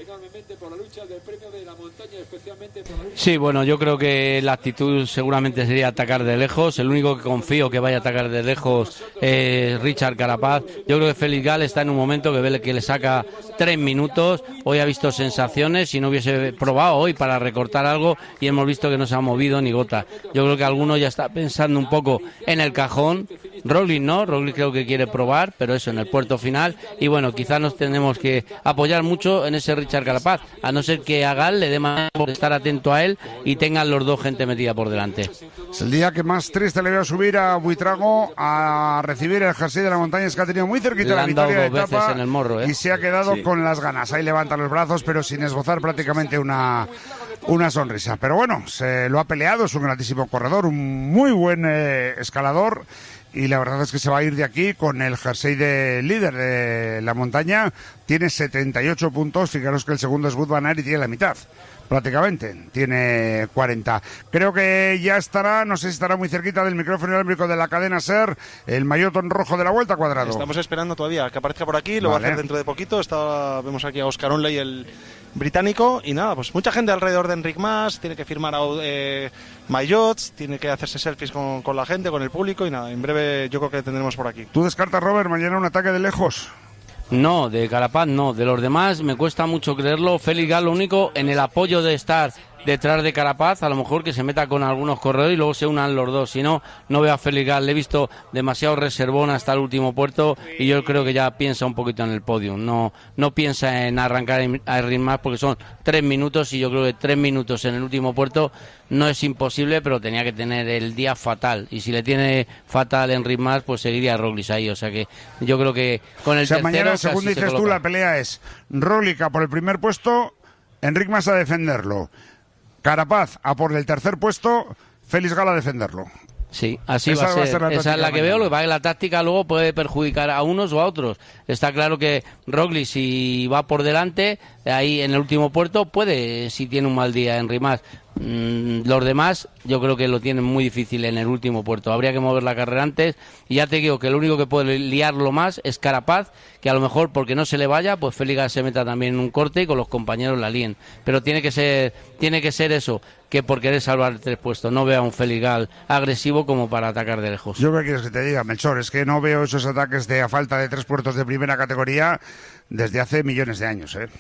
Sí, bueno, yo creo que la actitud seguramente sería atacar de lejos. El único que confío que vaya a atacar de lejos es Richard Carapaz. Yo creo que Félix Gall está en un momento que ve que le saca tres minutos. Hoy ha visto sensaciones, si no hubiese probado hoy para recortar algo, y hemos visto que no se ha movido ni gota. Yo creo que alguno ya está pensando un poco en el cajón. Roglic no, Roglic creo que quiere probar, pero eso en el puerto final. Y bueno, quizás nos tenemos que apoyar mucho en ese Richard Carapaz, a no ser que a Gall le dé más por estar atento a él y tengan los dos gente metida por delante. Es el día que más triste le veo subir a Buitrago a recibir el jersey de la montaña, es que ha tenido muy cerquita la victoria de etapa en el morro, ¿eh? Y se ha quedado sí. con las ganas. Ahí levanta los brazos, pero sin esbozar prácticamente una, una sonrisa. Pero bueno, se lo ha peleado, es un grandísimo corredor, un muy buen eh, escalador. Y la verdad es que se va a ir de aquí con el jersey de líder de la montaña. Tiene setenta y ocho puntos. Fijaros que el segundo es Wout van Aert y tiene la mitad, prácticamente. Tiene cuarenta. Creo que ya estará, no sé si estará muy cerquita del micrófono inalámbrico de la cadena SER, el maillot rojo de la Vuelta, Cuadrado. Estamos esperando todavía que aparezca por aquí. Lo vale. va a hacer dentro de poquito. Está, vemos aquí a Oscar Onley, el británico, y nada, pues mucha gente alrededor de Enric Mas, tiene que firmar eh, maillots, tiene que hacerse selfies con, con la gente, con el público, y nada, en breve yo creo que tendremos por aquí. ¿Tú descartas, Robert, mañana un ataque de lejos? No, de Carapaz no, de los demás me cuesta mucho creerlo. Félix Gall, lo único, en el apoyo de estar detrás de Carapaz, a lo mejor que se meta con algunos corredores y luego se unan los dos. Si no, no veo a Félix Gall. Le he visto demasiado reservón hasta el último puerto y yo creo que ya piensa un poquito en el podio. No, no piensa en arrancar a Enric Mas porque son tres minutos y yo creo que tres minutos en el último puerto no es imposible, pero tenía que tener el día fatal. Y si le tiene fatal Enric Mas, pues seguiría Roglic ahí. O sea que yo creo que con el o sea, tercero... mañana, según dices tú, la pelea es Roglic a por el primer puesto, Enric Mas a defenderlo. Carapaz a por el tercer puesto, Félix Gall a defenderlo. Sí, así esa va a ser. Va a ser la Esa es la que veo. Lo que pasa es que la táctica luego puede perjudicar a unos o a otros. Está claro que Roglic, si va por delante, ahí en el último puerto, puede, si tiene un mal día, Enric Mas. Mm, los demás, yo creo que lo tienen muy difícil en el último puerto. Habría que mover la carrera antes. Y ya te digo que lo único que puede liarlo más es Carapaz, que a lo mejor porque no se le vaya, pues Félix Gall se meta también en un corte y con los compañeros la líen. Pero tiene que ser, tiene que ser eso, que por querer salvar tres puestos. No veo a un Félix Gall agresivo como para atacar de lejos. Yo qué quieres que te diga, Melchor, es que no veo esos ataques de a falta de tres puertos de primera categoría desde hace millones de años, ¿eh?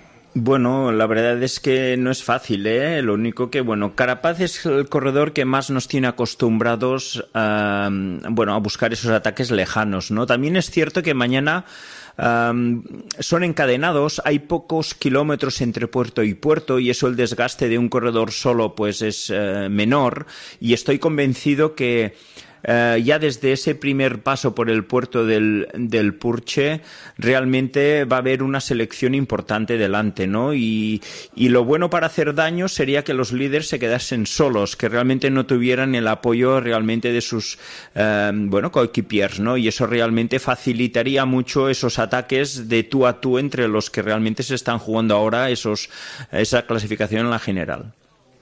Bueno, la verdad es que no es fácil, ¿eh? Lo único que, bueno, Carapaz es el corredor que más nos tiene acostumbrados a, bueno, a buscar esos ataques lejanos, ¿no? También es cierto que mañana Um, son encadenados, hay pocos kilómetros entre puerto y puerto y eso el desgaste de un corredor solo pues es uh, menor, y estoy convencido que Uh, ya desde ese primer paso por el puerto del, del Purche realmente va a haber una selección importante delante, ¿no? Y, y lo bueno para hacer daño sería que los líderes se quedasen solos, que realmente no tuvieran el apoyo realmente de sus uh, bueno, coequipiers, ¿no? Y eso realmente facilitaría mucho esos ataques de tú a tú entre los que realmente se están jugando ahora esos, esa clasificación en la general.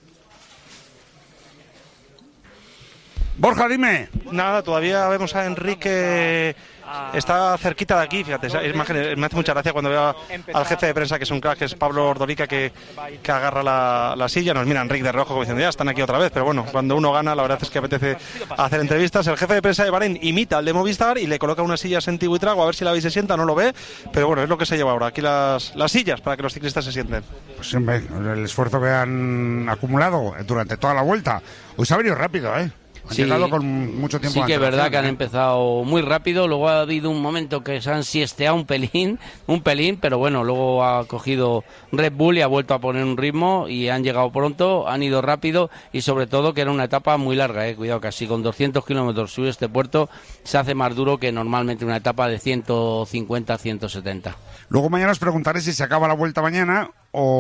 Borja, dime. Nada, todavía vemos a Enrique, está cerquita de aquí, fíjate, esa imagen me hace mucha gracia cuando veo al jefe de prensa, que es un crack, que es Pablo Ordorica, que, que agarra la, la silla, nos mira Enrique de rojo como diciendo, ya están aquí otra vez, pero bueno, cuando uno gana la verdad es que apetece hacer entrevistas. El jefe de prensa de Bahrein imita al de Movistar y le coloca unas sillas en Buitrago, a ver si la veis, se sienta, no lo ve, pero bueno, es lo que se lleva ahora, aquí las, las sillas para que los ciclistas se sienten. Pues siempre, el esfuerzo que han acumulado durante toda la vuelta, hoy se ha venido rápido, ¿eh? Han sí, llegado con mucho tiempo. Sí que es verdad que han ¿eh? empezado muy rápido, luego ha habido un momento que se han siesteado un pelín, un pelín, pero bueno, luego ha cogido Red Bull y ha vuelto a poner un ritmo y han llegado pronto, han ido rápido y sobre todo que era una etapa muy larga, eh, cuidado, casi con doscientos kilómetros subir este puerto se hace más duro que normalmente una etapa de ciento cincuenta a ciento setenta. Luego mañana os preguntaré si se acaba la vuelta mañana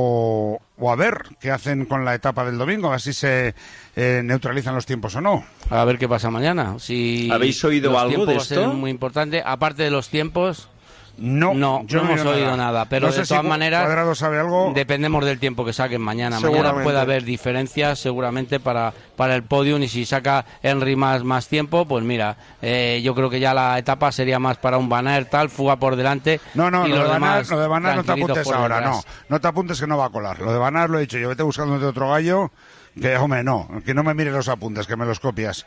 o, o a ver qué hacen con la etapa del domingo, así se eh, neutralizan los tiempos o no. A ver qué pasa mañana. Si ¿Habéis oído los algo de tiempos va a ser esto? muy importante, aparte de los tiempos. No, no, yo no no hemos he oído oído nada. nada, pero No sé de si todas maneras Cuadrado sabe algo. Dependemos del tiempo que saquen mañana. Mañana Seguramente. puede haber diferencias seguramente para, para el podium y si saca Henry más, más tiempo, pues mira, eh, yo creo que ya la etapa sería más para un Van Aert, tal, fuga por delante. No, no, y lo los de, Van Aert, demás lo de Van Aert no te tranquilitos apuntes por ahora, detrás. no. No te apuntes que no va a colar. Lo de Van Aert lo he dicho yo, vete buscando de otro gallo. Que, hombre, no, que no me mires los apuntes, que me los copias.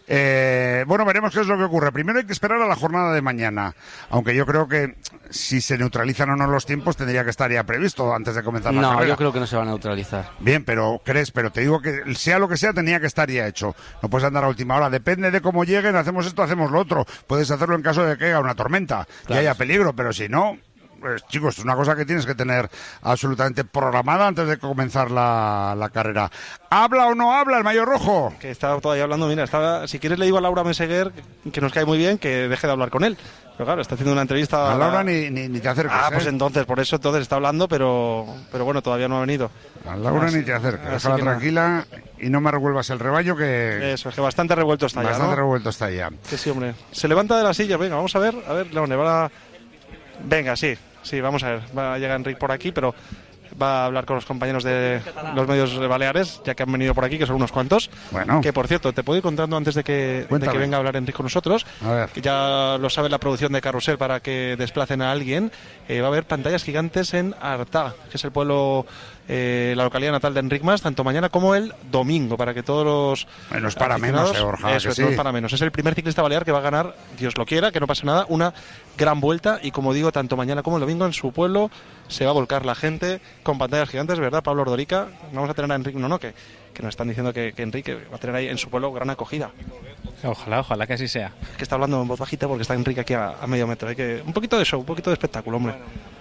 Eh, bueno, veremos qué es lo que ocurre. Primero hay que esperar a la jornada de mañana, aunque yo creo que si se neutralizan o no los tiempos tendría que estar ya previsto antes de comenzar la No, carrera. yo creo que no se va a neutralizar. Bien, pero crees, pero te digo que sea lo que sea tenía que estar ya hecho. No puedes andar a última hora. Depende de cómo lleguen, hacemos esto, hacemos lo otro. Puedes hacerlo en caso de que haya una tormenta, que Claro. haya peligro, pero si no... Pues, chicos, es una cosa que tienes que tener absolutamente programada antes de comenzar la, la carrera. ¿Habla o no habla el Mayor Rojo? Que está todavía hablando, mira, estaba, si quieres le digo a Laura Meseguer, que nos cae muy bien, que deje de hablar con él. Pero claro, está haciendo una entrevista... A Laura ni, ni, ni te acerques. Ah, ¿eh? pues entonces, por eso entonces está hablando, pero, pero bueno, todavía no ha venido. A Laura Así- ni te acerques, así déjala que nada. tranquila y no me revuelvas el rebaño que... Eso, es que bastante revuelto está ya, Bastante ¿no? revuelto está ya. Que sí, hombre. Se levanta de la silla, venga, vamos a ver, a ver, Leone, va a... Venga, sí, sí, vamos a ver, va a llegar Enric por aquí, pero va a hablar con los compañeros de los medios baleares, ya que han venido por aquí, que son unos cuantos. Bueno. Que, por cierto, te puedo ir contando antes de que, de Cuéntame. que venga a hablar Enric con nosotros, A ver. que ya lo sabe la producción de Carrusel para que desplacen a alguien, eh, va a haber pantallas gigantes en Artà, que es el pueblo... Eh, la localidad natal de Enric Mas, tanto mañana como el domingo, para que todos los Bueno, es para aficionados- menos, eh, Borja, eso que es, sí. no es para menos. Es el primer ciclista balear que va a ganar, Dios lo quiera, que no pase nada, una gran vuelta. Y como digo, tanto mañana como el domingo en su pueblo se va a volcar la gente con pantallas gigantes, ¿verdad, Pablo Ordorica? Vamos a tener a Enric, no, no, que, que nos están diciendo que, que Enrique va a tener ahí en su pueblo gran acogida. Ojalá, ojalá que así sea. Que está hablando en voz bajita porque está Enrique aquí a, a medio metro. Hay que, un poquito de show, un poquito de espectáculo, hombre.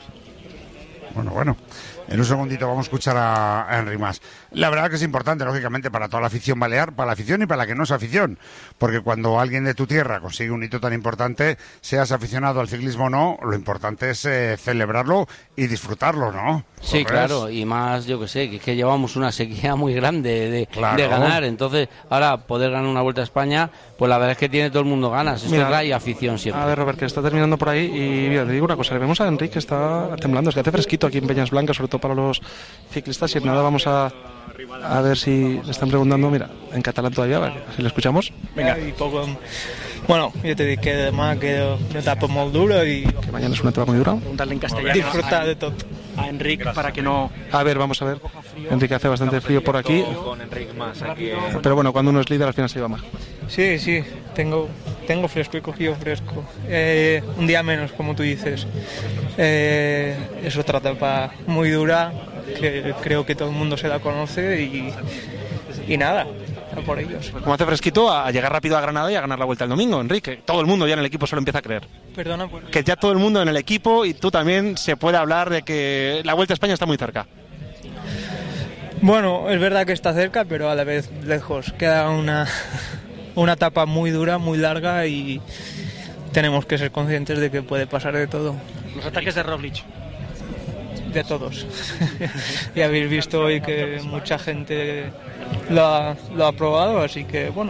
Bueno, bueno. En un segundito vamos a escuchar a, a Henry Mas. La verdad que es importante, lógicamente, para toda la afición balear, para la afición y para la que no es afición. Porque cuando alguien de tu tierra consigue un hito tan importante, seas aficionado al ciclismo o no, lo importante es eh, celebrarlo y disfrutarlo, ¿no? Sí, ¿Lo claro, ves? y más, yo que sé, que es que llevamos una sequía muy grande de, Claro. de ganar, entonces ahora poder ganar una Vuelta a España, pues la verdad es que tiene todo el mundo ganas, esto Mira, es y afición siempre. A ver, Robert, que está terminando por ahí y mira, te digo una cosa, le vemos a Enrique que está temblando, es que hace fresquito aquí en Peñas Blancas, sobre todo para los ciclistas, y nada, vamos a, a ver si le están preguntando, mira, en catalán todavía, a ver si le escuchamos. Venga. I poc, bueno, jo te dic que demà queda una etapa molt dura i... Que mañana es una etapa muy dura. Preguntarle en castellano. Disfrutar de tot. A Enric para que no... A ver, vamos a ver. Enrique hace bastante frío por aquí, Con Enric Mas aquí. pero bueno, cuando uno es líder al final se lleva más. Sí, sí, tengo, tengo fresco, he cogido fresco. Eh, un día menos, como tú dices. Eh, es otra etapa muy dura, que creo que todo el mundo se la conoce y, y nada, a por ellos. Como hace fresquito, a llegar rápido a Granada y a ganar la vuelta el domingo, Enrique. Todo el mundo ya en el equipo se lo empieza a creer. Perdona, pues... Que ya todo el mundo en el equipo y tú también se puede hablar de que la Vuelta a España está muy cerca. Bueno, es verdad que está cerca, pero a la vez lejos. Queda una, una etapa muy dura, muy larga y tenemos que ser conscientes de que puede pasar de todo. Los ataques de Roglic. De todos. Y habéis visto hoy que mucha gente lo ha, lo ha probado, así que bueno.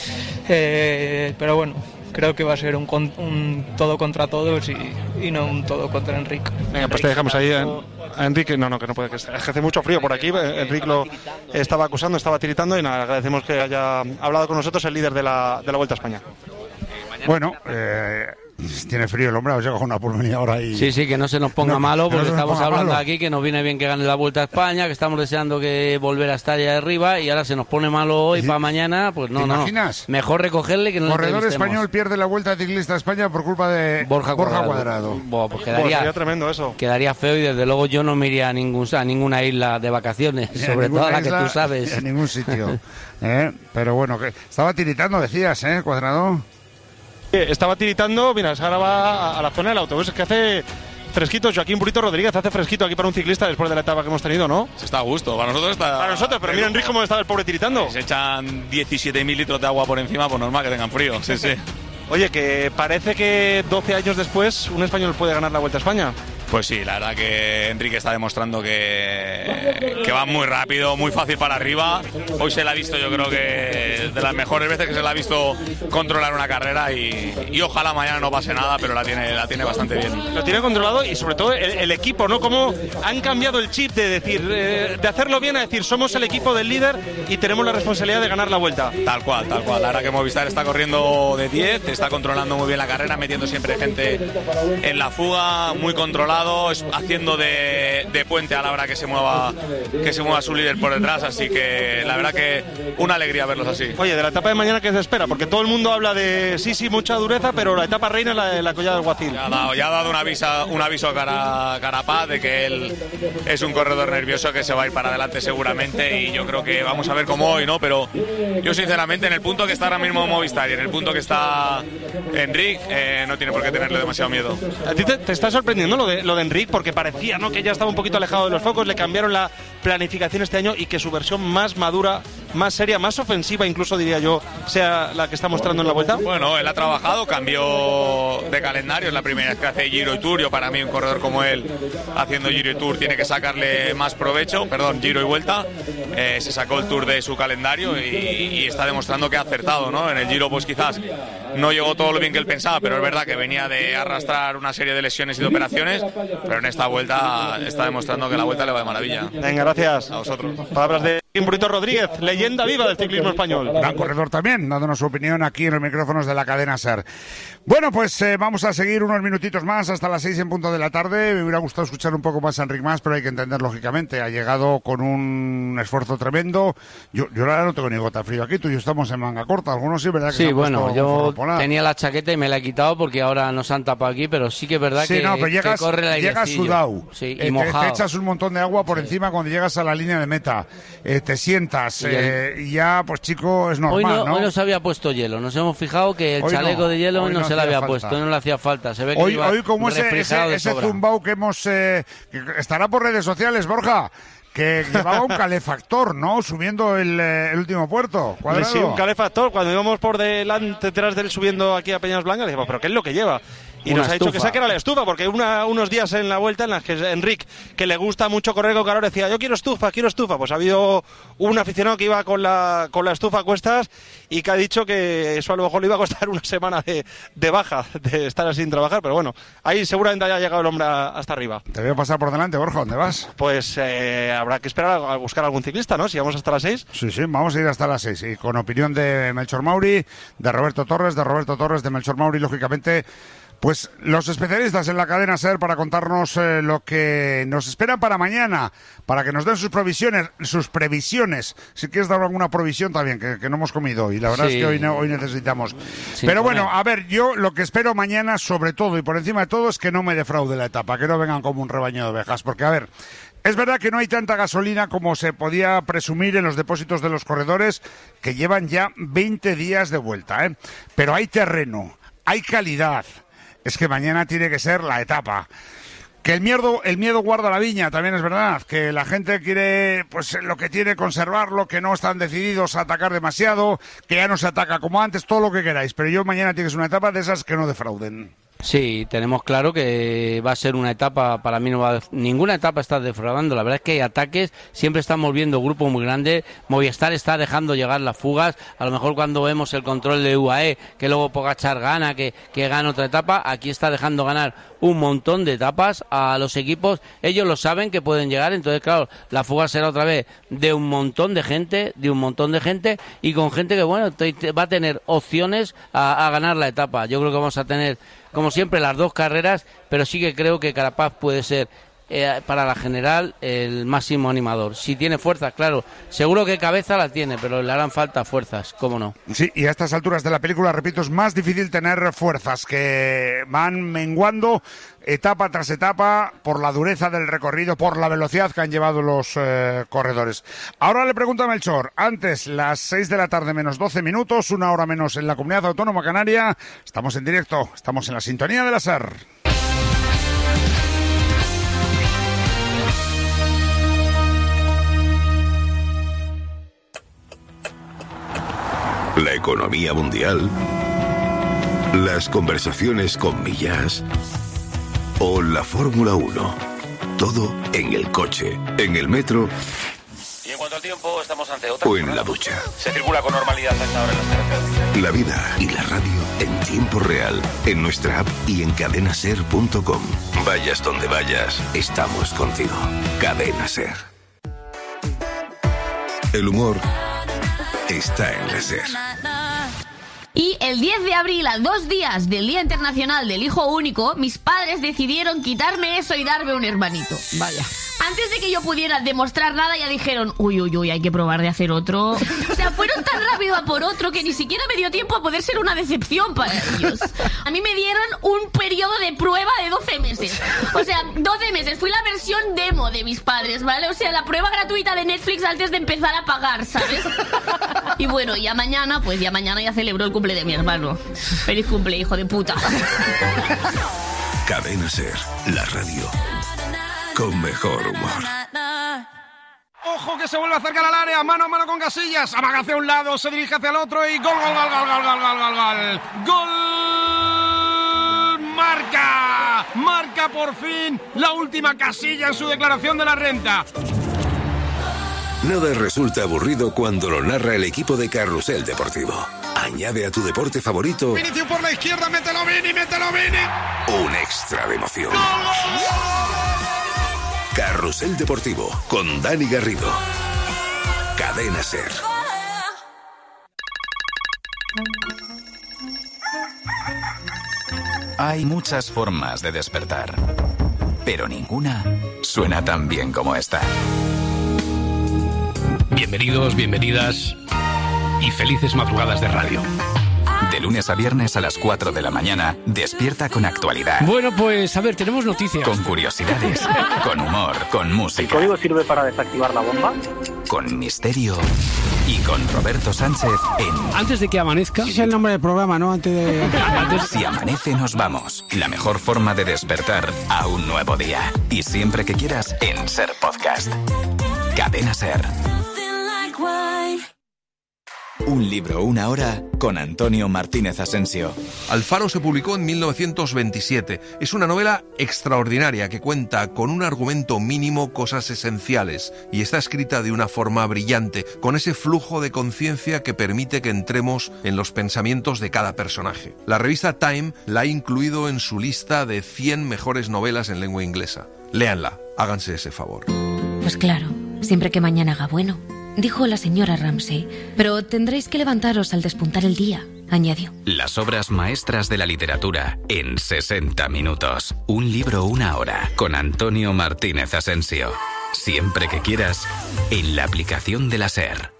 Eh, pero bueno, creo que va a ser un, con- un todo contra todos y, y no un todo contra Enrique. Venga, pues te dejamos ahí a, a Enrique. No, no, que no puede, que es que hace mucho frío por aquí. Enrique lo estaba acusando, estaba tiritando y nada, agradecemos que haya hablado con nosotros el líder de la, de la Vuelta a España. Bueno, eh, Tiene frío el hombre, ha llegado con una pulmonía ahora y... Sí, sí, que no se nos ponga no, malo, porque no estamos hablando malo. aquí que nos viene bien que gane la Vuelta a España, que estamos deseando que volver a estar allá arriba y ahora se nos pone malo hoy para mañana, pues no, ¿Te no, imaginas? mejor recogerle que no Corredor le entrevistemos. español pierde la Vuelta Ciclista a España por culpa de Borja Borja Cuadrado. Cuadrado. Buah, pues quedaría, Pues sería tremendo eso. Quedaría feo y desde luego yo no me iría a, ningún, a ninguna isla de vacaciones, Ni a sobre todo ninguna a la que isla, tú sabes. ni a ningún sitio. ¿eh? Pero bueno, que estaba tiritando, decías, ¿eh, Cuadrado? Estaba tiritando, mira, ahora va a la zona del autobús, es que hace fresquito. Joaquín Burito Rodríguez, hace fresquito aquí para un ciclista después de la etapa que hemos tenido, ¿no? Se está a gusto, para nosotros está... Para nosotros, pero mira Enrique cómo estaba el pobre tiritando. Se echan diecisiete mil litros de agua por encima, pues normal que tengan frío, sí, sí. Oye, que parece que doce años después un español puede ganar la Vuelta a España. Pues sí, la verdad que Enrique está demostrando que, que va muy rápido, muy fácil para arriba. Hoy se la ha visto, yo creo que de las mejores veces que se la ha visto controlar una carrera y, y ojalá mañana no pase nada, pero la tiene, la tiene bastante bien. Lo tiene controlado y sobre todo el, el equipo, ¿no? Cómo han cambiado el chip de decir, eh, de hacerlo bien a decir, somos el equipo del líder y tenemos la responsabilidad de ganar la Vuelta. Tal cual, tal cual. La verdad que Movistar está corriendo de diez, está controlando muy bien la carrera, metiendo siempre gente en la fuga, muy controlado, haciendo de, de puente a la hora que se mueva que se mueva su líder por detrás, así que la verdad que una alegría verlos así. Oye, de la etapa de mañana, ¿qué se espera? Porque todo el mundo habla de sí, sí, mucha dureza, pero la etapa reina es la de la Collada del Guacil. Ya ha dado, ya ha dado un aviso, un aviso a Cara, Carapaz de que él es un corredor nervioso que se va a ir para adelante seguramente, y yo creo que vamos a ver cómo hoy, ¿no? Pero yo sinceramente en el punto que está ahora mismo Movistar y en el punto que está Enric, eh, no tiene por qué tenerle demasiado miedo. ¿A ti te, te está sorprendiendo lo de, lo de Enric? Porque parecía, ¿no?, que ya estaba un poquito alejado de los focos, le cambiaron la planificación este año y que su versión más madura, más seria, más ofensiva incluso diría yo, sea la que está mostrando en la Vuelta. Bueno, él ha trabajado, cambió de calendario, es la primera vez que hace Giro y Tour. Yo, para mí, un corredor como él haciendo Giro y Tour tiene que sacarle más provecho, perdón, Giro y Vuelta. Eh, se sacó el Tour de su calendario y, y está demostrando que ha acertado, ¿no? En el Giro pues quizás no llegó todo lo bien que él pensaba, pero es verdad que venía de arrastrar una serie de lesiones y de operaciones, pero en esta Vuelta está demostrando que la Vuelta le va de maravilla. Venga, gracias. A vosotros. Palabras de Burito Rodríguez, leyenda viva del ciclismo español. Gran corredor también, dándonos su opinión aquí en los micrófonos de la cadena SER. Bueno, pues eh, vamos a seguir unos minutitos más hasta las seis en punto de la tarde. Me hubiera gustado escuchar un poco más a Enric Mas, pero hay que entender lógicamente. Ha llegado con un esfuerzo tremendo. Yo, yo ahora no tengo ni gota de frío aquí, tú y yo estamos en manga corta. Algunos sí, ¿verdad? Que sí, se han bueno, puesto yo polar. tenía la chaqueta y me la he quitado porque ahora nos han tapado aquí, pero sí que es verdad sí, que, no, pero llegas, que corre el llegas airecillo. sudado. Sí, y eh, te, mojado. te echas un montón de agua por sí. encima cuando llegas a la línea de meta. Eh, te sientas y, el... eh, y ya, pues chico, es normal, hoy no, ¿no? Hoy no se había puesto hielo. Nos hemos fijado que el hoy chaleco no, de hielo hoy no, no se le había falta. puesto, no le hacía falta. Se ve que hoy, iba hoy como ese, ese, ese zumbao que hemos... Eh, que estará por redes sociales, Borja, que llevaba un calefactor, ¿no? Subiendo el, eh, el último puerto. Cuadrado. Sí, un calefactor. Cuando íbamos por delante, detrás de él subiendo aquí a Peñas Blancas, decíamos, ¿pero qué es lo que lleva? Y una nos ha estufa. dicho que saque la estufa, porque una, unos días en la Vuelta en las que Enric, que le gusta mucho correr con calor, decía, yo quiero estufa, quiero estufa. Pues ha habido un aficionado que iba con la, con la estufa a cuestas y que ha dicho que eso a lo mejor le iba a costar una semana de, de baja, de estar sin trabajar. Pero bueno, ahí seguramente haya llegado el hombre hasta arriba. Te voy a pasar por delante, Borja, ¿dónde vas? Pues eh, habrá que esperar a buscar algún ciclista, ¿no? Si vamos hasta las seis. Sí, sí, vamos a ir hasta las seis. Y con opinión de Melchor Mauri, de Roberto Torres, de Roberto Torres, de Melchor Mauri, lógicamente... Pues los especialistas en la cadena SER para contarnos eh, lo que nos espera para mañana, para que nos den sus provisiones, sus previsiones. Si quieres dar alguna provisión también, que, que no hemos comido y la verdad sí. es que hoy, hoy necesitamos. Sí, Pero bueno, a ver, yo lo que espero mañana sobre todo y por encima de todo es que no me defraude la etapa, que no vengan como un rebaño de ovejas, porque a ver... Es verdad que no hay tanta gasolina como se podía presumir en los depósitos de los corredores, que llevan ya veinte días de vuelta, ¿eh? Pero hay terreno, hay calidad. Es que mañana tiene que ser la etapa. Que el miedo, el miedo guarda la viña, también es verdad. Que la gente quiere, pues lo que tiene, conservarlo, que no están decididos a atacar demasiado, que ya no se ataca como antes, todo lo que queráis. Pero yo mañana tiene que ser una etapa de esas que no defrauden. Sí, tenemos claro que va a ser una etapa, para mí no va a, ninguna etapa está defraudando, la verdad es que hay ataques, siempre estamos viendo grupos muy grandes, Movistar está dejando llegar las fugas, a lo mejor cuando vemos el control de U A E, que luego Pogačar gana, que, que gana otra etapa, aquí está dejando ganar un montón de etapas a los equipos, ellos lo saben que pueden llegar, entonces claro, la fuga será otra vez de un montón de gente, de un montón de gente, y con gente que bueno, te, te va a tener opciones a, a ganar la etapa, yo creo que vamos a tener como siempre, las dos carreras, pero sí que creo que Carapaz puede ser eh, para la general el máximo animador. Si tiene fuerzas, claro, seguro que cabeza la tiene, pero le harán falta fuerzas, cómo no. Sí, y a estas alturas de la película, repito, es más difícil tener fuerzas, que van menguando etapa tras etapa por la dureza del recorrido, por la velocidad que han llevado los eh, corredores. Ahora le pregunto a Melchor, antes las seis de la tarde menos doce minutos, una hora menos en la Comunidad Autónoma Canaria, estamos en directo, estamos en la sintonía de la SER. La economía mundial, las conversaciones con Millás o la Fórmula uno. Todo en el coche, en el metro Y en cuanto al tiempo, estamos ante otra. o en la ducha. Se circula con normalidad a esta hora en las carreteras. La vida y la radio en tiempo real, en nuestra app y en cadena ser punto com. Vayas donde vayas, estamos contigo. Cadena Ser. El humor está en la SER. Y el diez de abril, a dos días del Día Internacional del Hijo Único, mis padres decidieron quitarme eso y darme un hermanito. Vaya. Antes de que yo pudiera demostrar nada, ya dijeron, uy, uy, uy, hay que probar de hacer otro. O sea, fueron tan rápido a por otro que ni siquiera me dio tiempo a poder ser una decepción para ellos. A mí me dieron un periodo de prueba de doce meses. O sea, doce meses. Fui la versión demo de mis padres, ¿vale? O sea, la prueba gratuita de Netflix antes de empezar a pagar, ¿sabes? Y bueno, ya mañana, pues ya mañana ya celebro el cumple de mi hermano. Feliz cumple, hijo de puta. Cadena Ser, la radio con mejor humor. Ojo que se vuelve a acercar al área, mano a mano con Casillas, amaga hacia un lado, se dirige hacia el otro y gol, gol, gol, gol, gol, gol, gol, gol, gol. ¡Gol! ¡Marca! Marca por fin la última Casilla en su declaración de la renta. Nada resulta aburrido cuando lo narra el equipo de Carrusel Deportivo. Añade a tu deporte favorito Vinicius por la izquierda, mételo Vini, mételo Vini. un extra de emoción. Carrusel Deportivo con Dani Garrido. Cadena Ser. Hay muchas formas de despertar, pero ninguna suena tan bien como esta. Bienvenidos, bienvenidas y felices madrugadas de radio. De lunes a viernes a las cuatro de la mañana, despierta con actualidad. Bueno, pues a ver, tenemos noticias. Con curiosidades, con humor, con música. ¿El código sirve para desactivar la bomba? Con misterio y con Roberto Sánchez en... Antes de que amanezca... Ese es el nombre del programa, ¿no? Antes de... Si amanece, nos vamos. La mejor forma de despertar a un nuevo día. Y siempre que quieras, en Ser Podcast. Cadena Ser. Un libro, una hora, con Antonio Martínez Asensio. Alfaro se publicó en mil novecientos veintisiete. Es una novela extraordinaria que cuenta con un argumento mínimo cosas esenciales y está escrita de una forma brillante, con ese flujo de conciencia que permite que entremos en los pensamientos de cada personaje. La revista Time la ha incluido en su lista de cien mejores novelas en lengua inglesa. Léanla, háganse ese favor. Pues claro, siempre que mañana haga bueno, dijo la señora Ramsay, pero tendréis que levantaros al despuntar el día, añadió. Las obras maestras de la literatura en sesenta minutos. Un libro, una hora, con Antonio Martínez Asensio. Siempre que quieras, en la aplicación de la SER.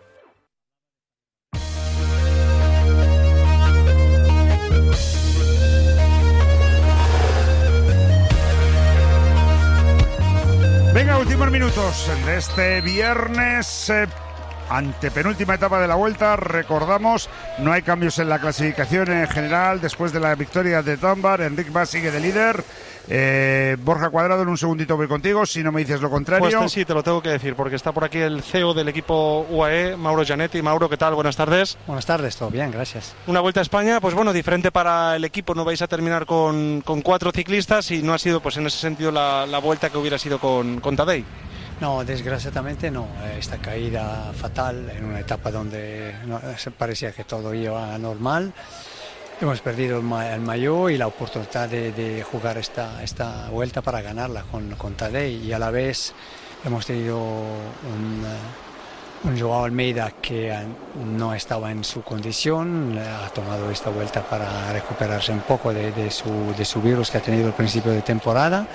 Venga, últimos minutos de este viernes, eh, antepenúltima etapa de la Vuelta. Recordamos, no hay cambios en la clasificación en general después de la victoria de Dunbar. Enric Mas sigue de líder. Eh, Borja Cuadrado, en un segundito voy contigo, si no me dices lo contrario. Pues sí, te lo tengo que decir, porque está por aquí el C E O del equipo U A E, Mauro Gianetti. Mauro, ¿qué tal? Buenas tardes. Buenas tardes, todo bien, gracias. Una Vuelta a España, pues bueno, diferente para el equipo. No vais a terminar con, con cuatro ciclistas y no ha sido, pues en ese sentido, la, la vuelta que hubiera sido con, con Tadej. No, desgraciadamente no. Esta caída fatal en una etapa donde no, parecía que todo iba normal. Hemos perdido el, ma el maillot y la oportunidad de, de jugar esta, esta vuelta para ganarla con, con Tadej, y a la vez hemos tenido un, un Joao Almeida que no estaba en su condición, ha tomado esta vuelta para recuperarse un poco de, de, su, de su virus que ha tenido al principio de temporada.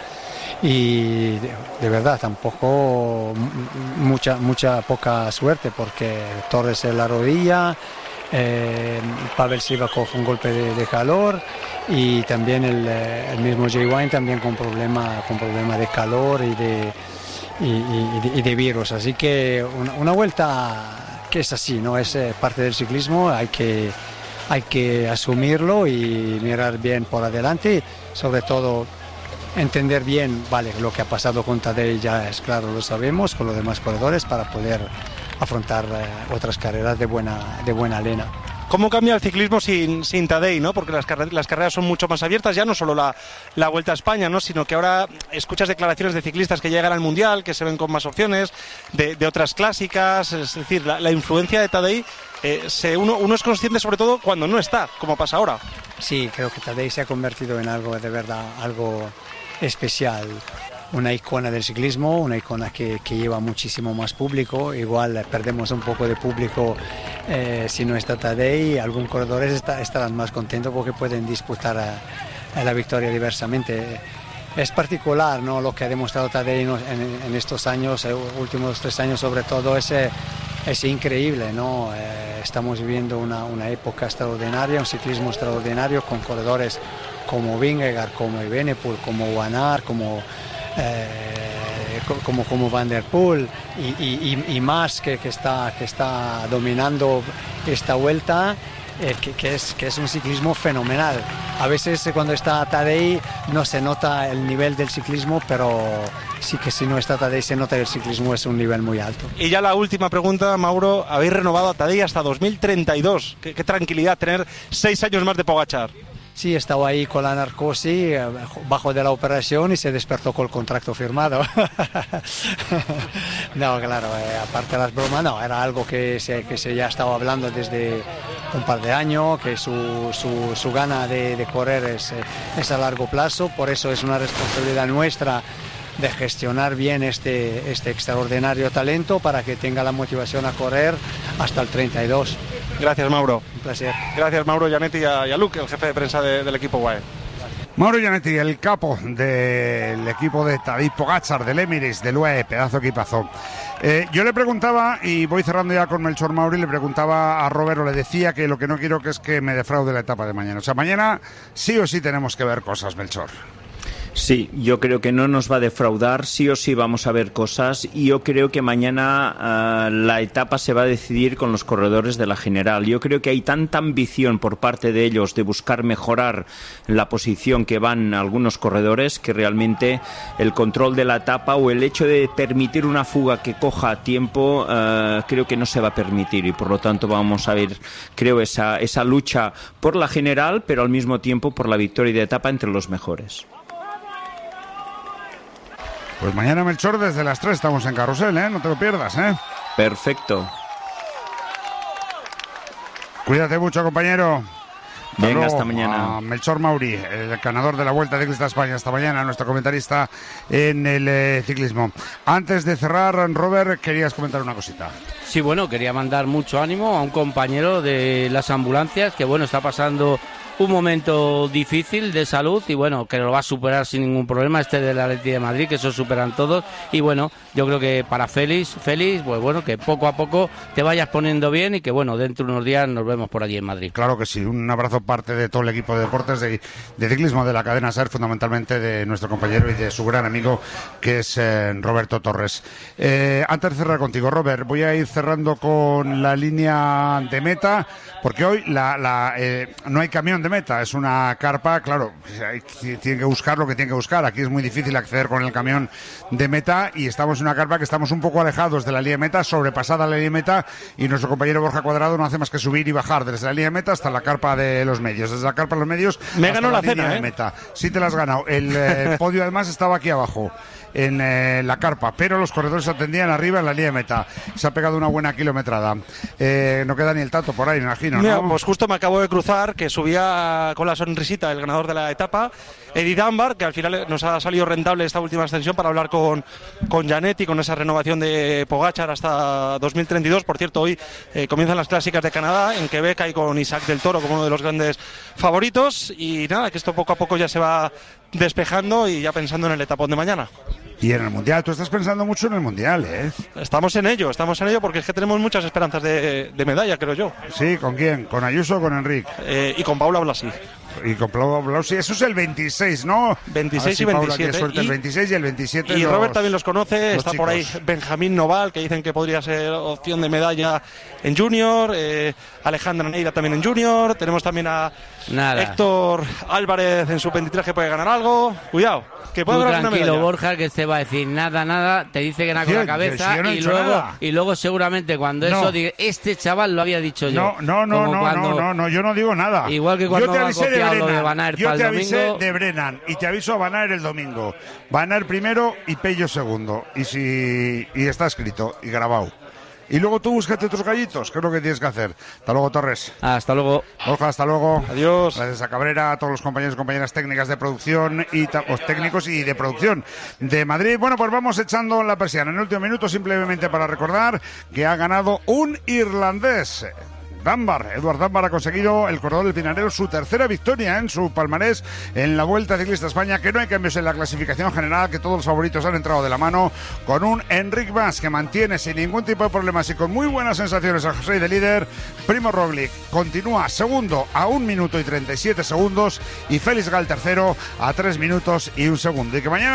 Y de, de verdad tampoco mucha mucha poca suerte, porque Torres en la rodilla, eh, Pavel Sivakov un golpe de, de calor, y también el, el mismo Jay Wine también con problema con problema de calor y de y, y, y, de, y de virus. Así que una, una vuelta que es así, no es parte del ciclismo, hay que hay que asumirlo y mirar bien por adelante, sobre todo entender bien, vale, lo que ha pasado con Tadej ya es claro, lo sabemos, con los demás corredores, para poder afrontar eh, otras carreras de buena, de buena lena. ¿Cómo cambia el ciclismo sin, sin Tadej, ¿no? Porque las, carre las carreras son mucho más abiertas, ya no solo la, la Vuelta a España, ¿no? Sino que ahora escuchas declaraciones de ciclistas que llegan al Mundial, que se ven con más opciones, de, de otras clásicas, es decir, la, la influencia de Tadej, eh, se, uno, uno es consciente sobre todo cuando no está, como pasa ahora. Sí, creo que Tadej se ha convertido en algo de verdad, algo especial, una icona del ciclismo, una icona que, que lleva muchísimo más público. Igual perdemos un poco de público eh, si no está Tadej. Algunos corredores está, estarán más contentos porque pueden disputar a, a la victoria diversamente. Es particular, ¿no?, lo que ha demostrado Tadej en, en estos años, eh, últimos tres años sobre todo, es, es increíble, ¿no? Eh, estamos viviendo una, una época extraordinaria, un ciclismo extraordinario, con corredores como Vingegaard, como Evenepoel, como Van Aert, como, eh, como, como Van der Poel y, y, y más que, que, está, que está dominando esta vuelta, eh, que, que, es, que es un ciclismo fenomenal. A veces cuando está Tadej no se nota el nivel del ciclismo, pero sí que si no está Tadej se nota que el ciclismo es un nivel muy alto. Y ya la última pregunta, Mauro, habéis renovado a Tadej hasta dos mil treinta y dos. Qué, qué tranquilidad tener seis años más de Pogačar. Sí, estaba ahí con la narcosis, bajo de la operación, y se despertó con el contrato firmado. No, claro, eh, aparte de las bromas, no, era algo que se, que se ya estaba hablando desde un par de años, que su, su, su gana de, de correr es, es a largo plazo, por eso es una responsabilidad nuestra de gestionar bien este, este extraordinario talento para que tenga la motivación a correr hasta el treinta y dos. Gracias, Mauro. Un placer. Gracias, Mauro Gianetti, y a, y a Luke, el jefe de prensa de, del equipo U A E. Mauro Gianetti, el capo del equipo de Tadej Pogačar, del Emirates, del U A E, pedazo equipazo. Eh, yo le preguntaba, y voy cerrando ya con Melchor Mauri, le preguntaba a Robert, o le decía que lo que no quiero que es que me defraude la etapa de mañana. O sea, mañana sí o sí tenemos que ver cosas, Melchor. Sí, yo creo que no nos va a defraudar, sí o sí vamos a ver cosas, y yo creo que mañana uh, la etapa se va a decidir con los corredores de la general. Yo creo que hay tanta ambición por parte de ellos de buscar mejorar la posición que van algunos corredores, que realmente el control de la etapa o el hecho de permitir una fuga que coja a tiempo uh, creo que no se va a permitir, y por lo tanto vamos a ver, creo, esa, esa lucha por la general, pero al mismo tiempo por la victoria de etapa entre los mejores. Pues mañana, Melchor, desde las tres estamos en Carrusel, ¿eh? No te lo pierdas, ¿eh? Perfecto. Cuídate mucho, compañero. Hasta Venga, luego. hasta mañana. A Melchor Mauri, el ganador de la Vuelta Ciclista a España. Hasta mañana, nuestro comentarista en el eh, ciclismo. Antes de cerrar, Robert, querías comentar una cosita. Sí, bueno, quería mandar mucho ánimo a un compañero de las ambulancias que, bueno, está pasando un momento difícil de salud y bueno, que lo va a superar sin ningún problema, este del Atleti de Madrid, que eso superan todos, y bueno, yo creo que para Félix, Félix, pues bueno, que poco a poco te vayas poniendo bien y que bueno, dentro de unos días nos vemos por allí en Madrid. Claro que sí, un abrazo parte de todo el equipo de deportes de, de ciclismo de la cadena SER, fundamentalmente de nuestro compañero y de su gran amigo que es eh, Roberto Torres. Eh, antes de cerrar contigo, Robert, voy a ir cerrando con la línea de meta, porque hoy la, la, eh, no hay camión de meta, es una carpa, claro, tiene que buscar lo que tiene que buscar. Aquí es muy difícil acceder con el camión de meta y estamos en una carpa que estamos un poco alejados de la línea de meta, sobrepasada la línea de meta, y nuestro compañero Borja Cuadrado no hace más que subir y bajar desde la línea de meta hasta la carpa de los medios, desde la carpa de los medios me ganó la, la cena, línea ¿eh? de meta. Sí te la has ganado. El eh, podio además estaba aquí abajo en eh, la carpa, pero los corredores se atendían arriba en la línea de meta. Se ha pegado una buena kilometrada. Eh, no queda ni el tato por ahí, me imagino, ¿no? Mira, pues justo me acabo de cruzar que subía la, con la sonrisita el ganador de la etapa. Eddie Dunbar, que al final nos ha salido rentable esta última ascensión para hablar con, con Janetti, con esa renovación de Pogačar hasta dos mil treinta y dos. Por cierto, hoy eh, comienzan las clásicas de Canadá en Quebec, hay con Isaac del Toro como uno de los grandes favoritos. Y nada, que esto poco a poco ya se va despejando y ya pensando en el etapón de mañana. Y en el Mundial, tú estás pensando mucho en el Mundial, ¿eh? Estamos en ello, estamos en ello porque es que tenemos muchas esperanzas de, de medalla, creo yo. Sí, ¿con quién? ¿Con Ayuso o con Enrique? Eh, y con Paula Blasi. Y con Paula Blasi, eso es el veintiséis, ¿no? veintiséis si y veintisiete. Paula, suerte, y, el veintiséis y el veintisiete. Y los, Robert también los conoce, está chicos. por ahí Benjamín Noval, que dicen que podría ser opción de medalla en Junior, eh, Alejandra Neira también en Junior, tenemos también a Nada. Héctor Álvarez en sub veintitrés que puede ganar algo, cuidado, que puede Tú ganar una tranquilo, medalla. Borja, que te va a decir nada, nada, te dice que nada con Tío, la cabeza yo no he y dicho luego nada. y luego seguramente cuando No. eso diga, este chaval lo había dicho yo. No, no, no, Como no, cuando- no, no, no, yo no digo nada. Igual que cuando yo te ha avisé de copiado lo de Brennan, Van Aert yo para te el avisé domingo. de Brennan y te aviso a Van Aert el domingo. Van Aert primero y Pello segundo. Y si y está escrito y grabado. Y luego tú búscate otros gallitos, que es lo que tienes que hacer. Hasta luego, Torres. Hasta luego. Borja, hasta luego. Adiós. Gracias a Cabrera, a todos los compañeros y compañeras técnicas de producción y ta- los técnicos y de producción de Madrid. Bueno, pues vamos echando la persiana. En el último minuto, simplemente para recordar que ha ganado un irlandés. Dunbar, Edward Dunbar ha conseguido el corredor del Pinarello su tercera victoria en su palmarés en la Vuelta Ciclista España, que no hay cambios en la clasificación general, que todos los favoritos han entrado de la mano con un Enric Mas que mantiene sin ningún tipo de problemas y con muy buenas sensaciones a José de líder. Primo Roglic continúa segundo a un minuto y treinta y siete segundos y Félix Gal tercero a tres minutos y un segundo. Y que mañana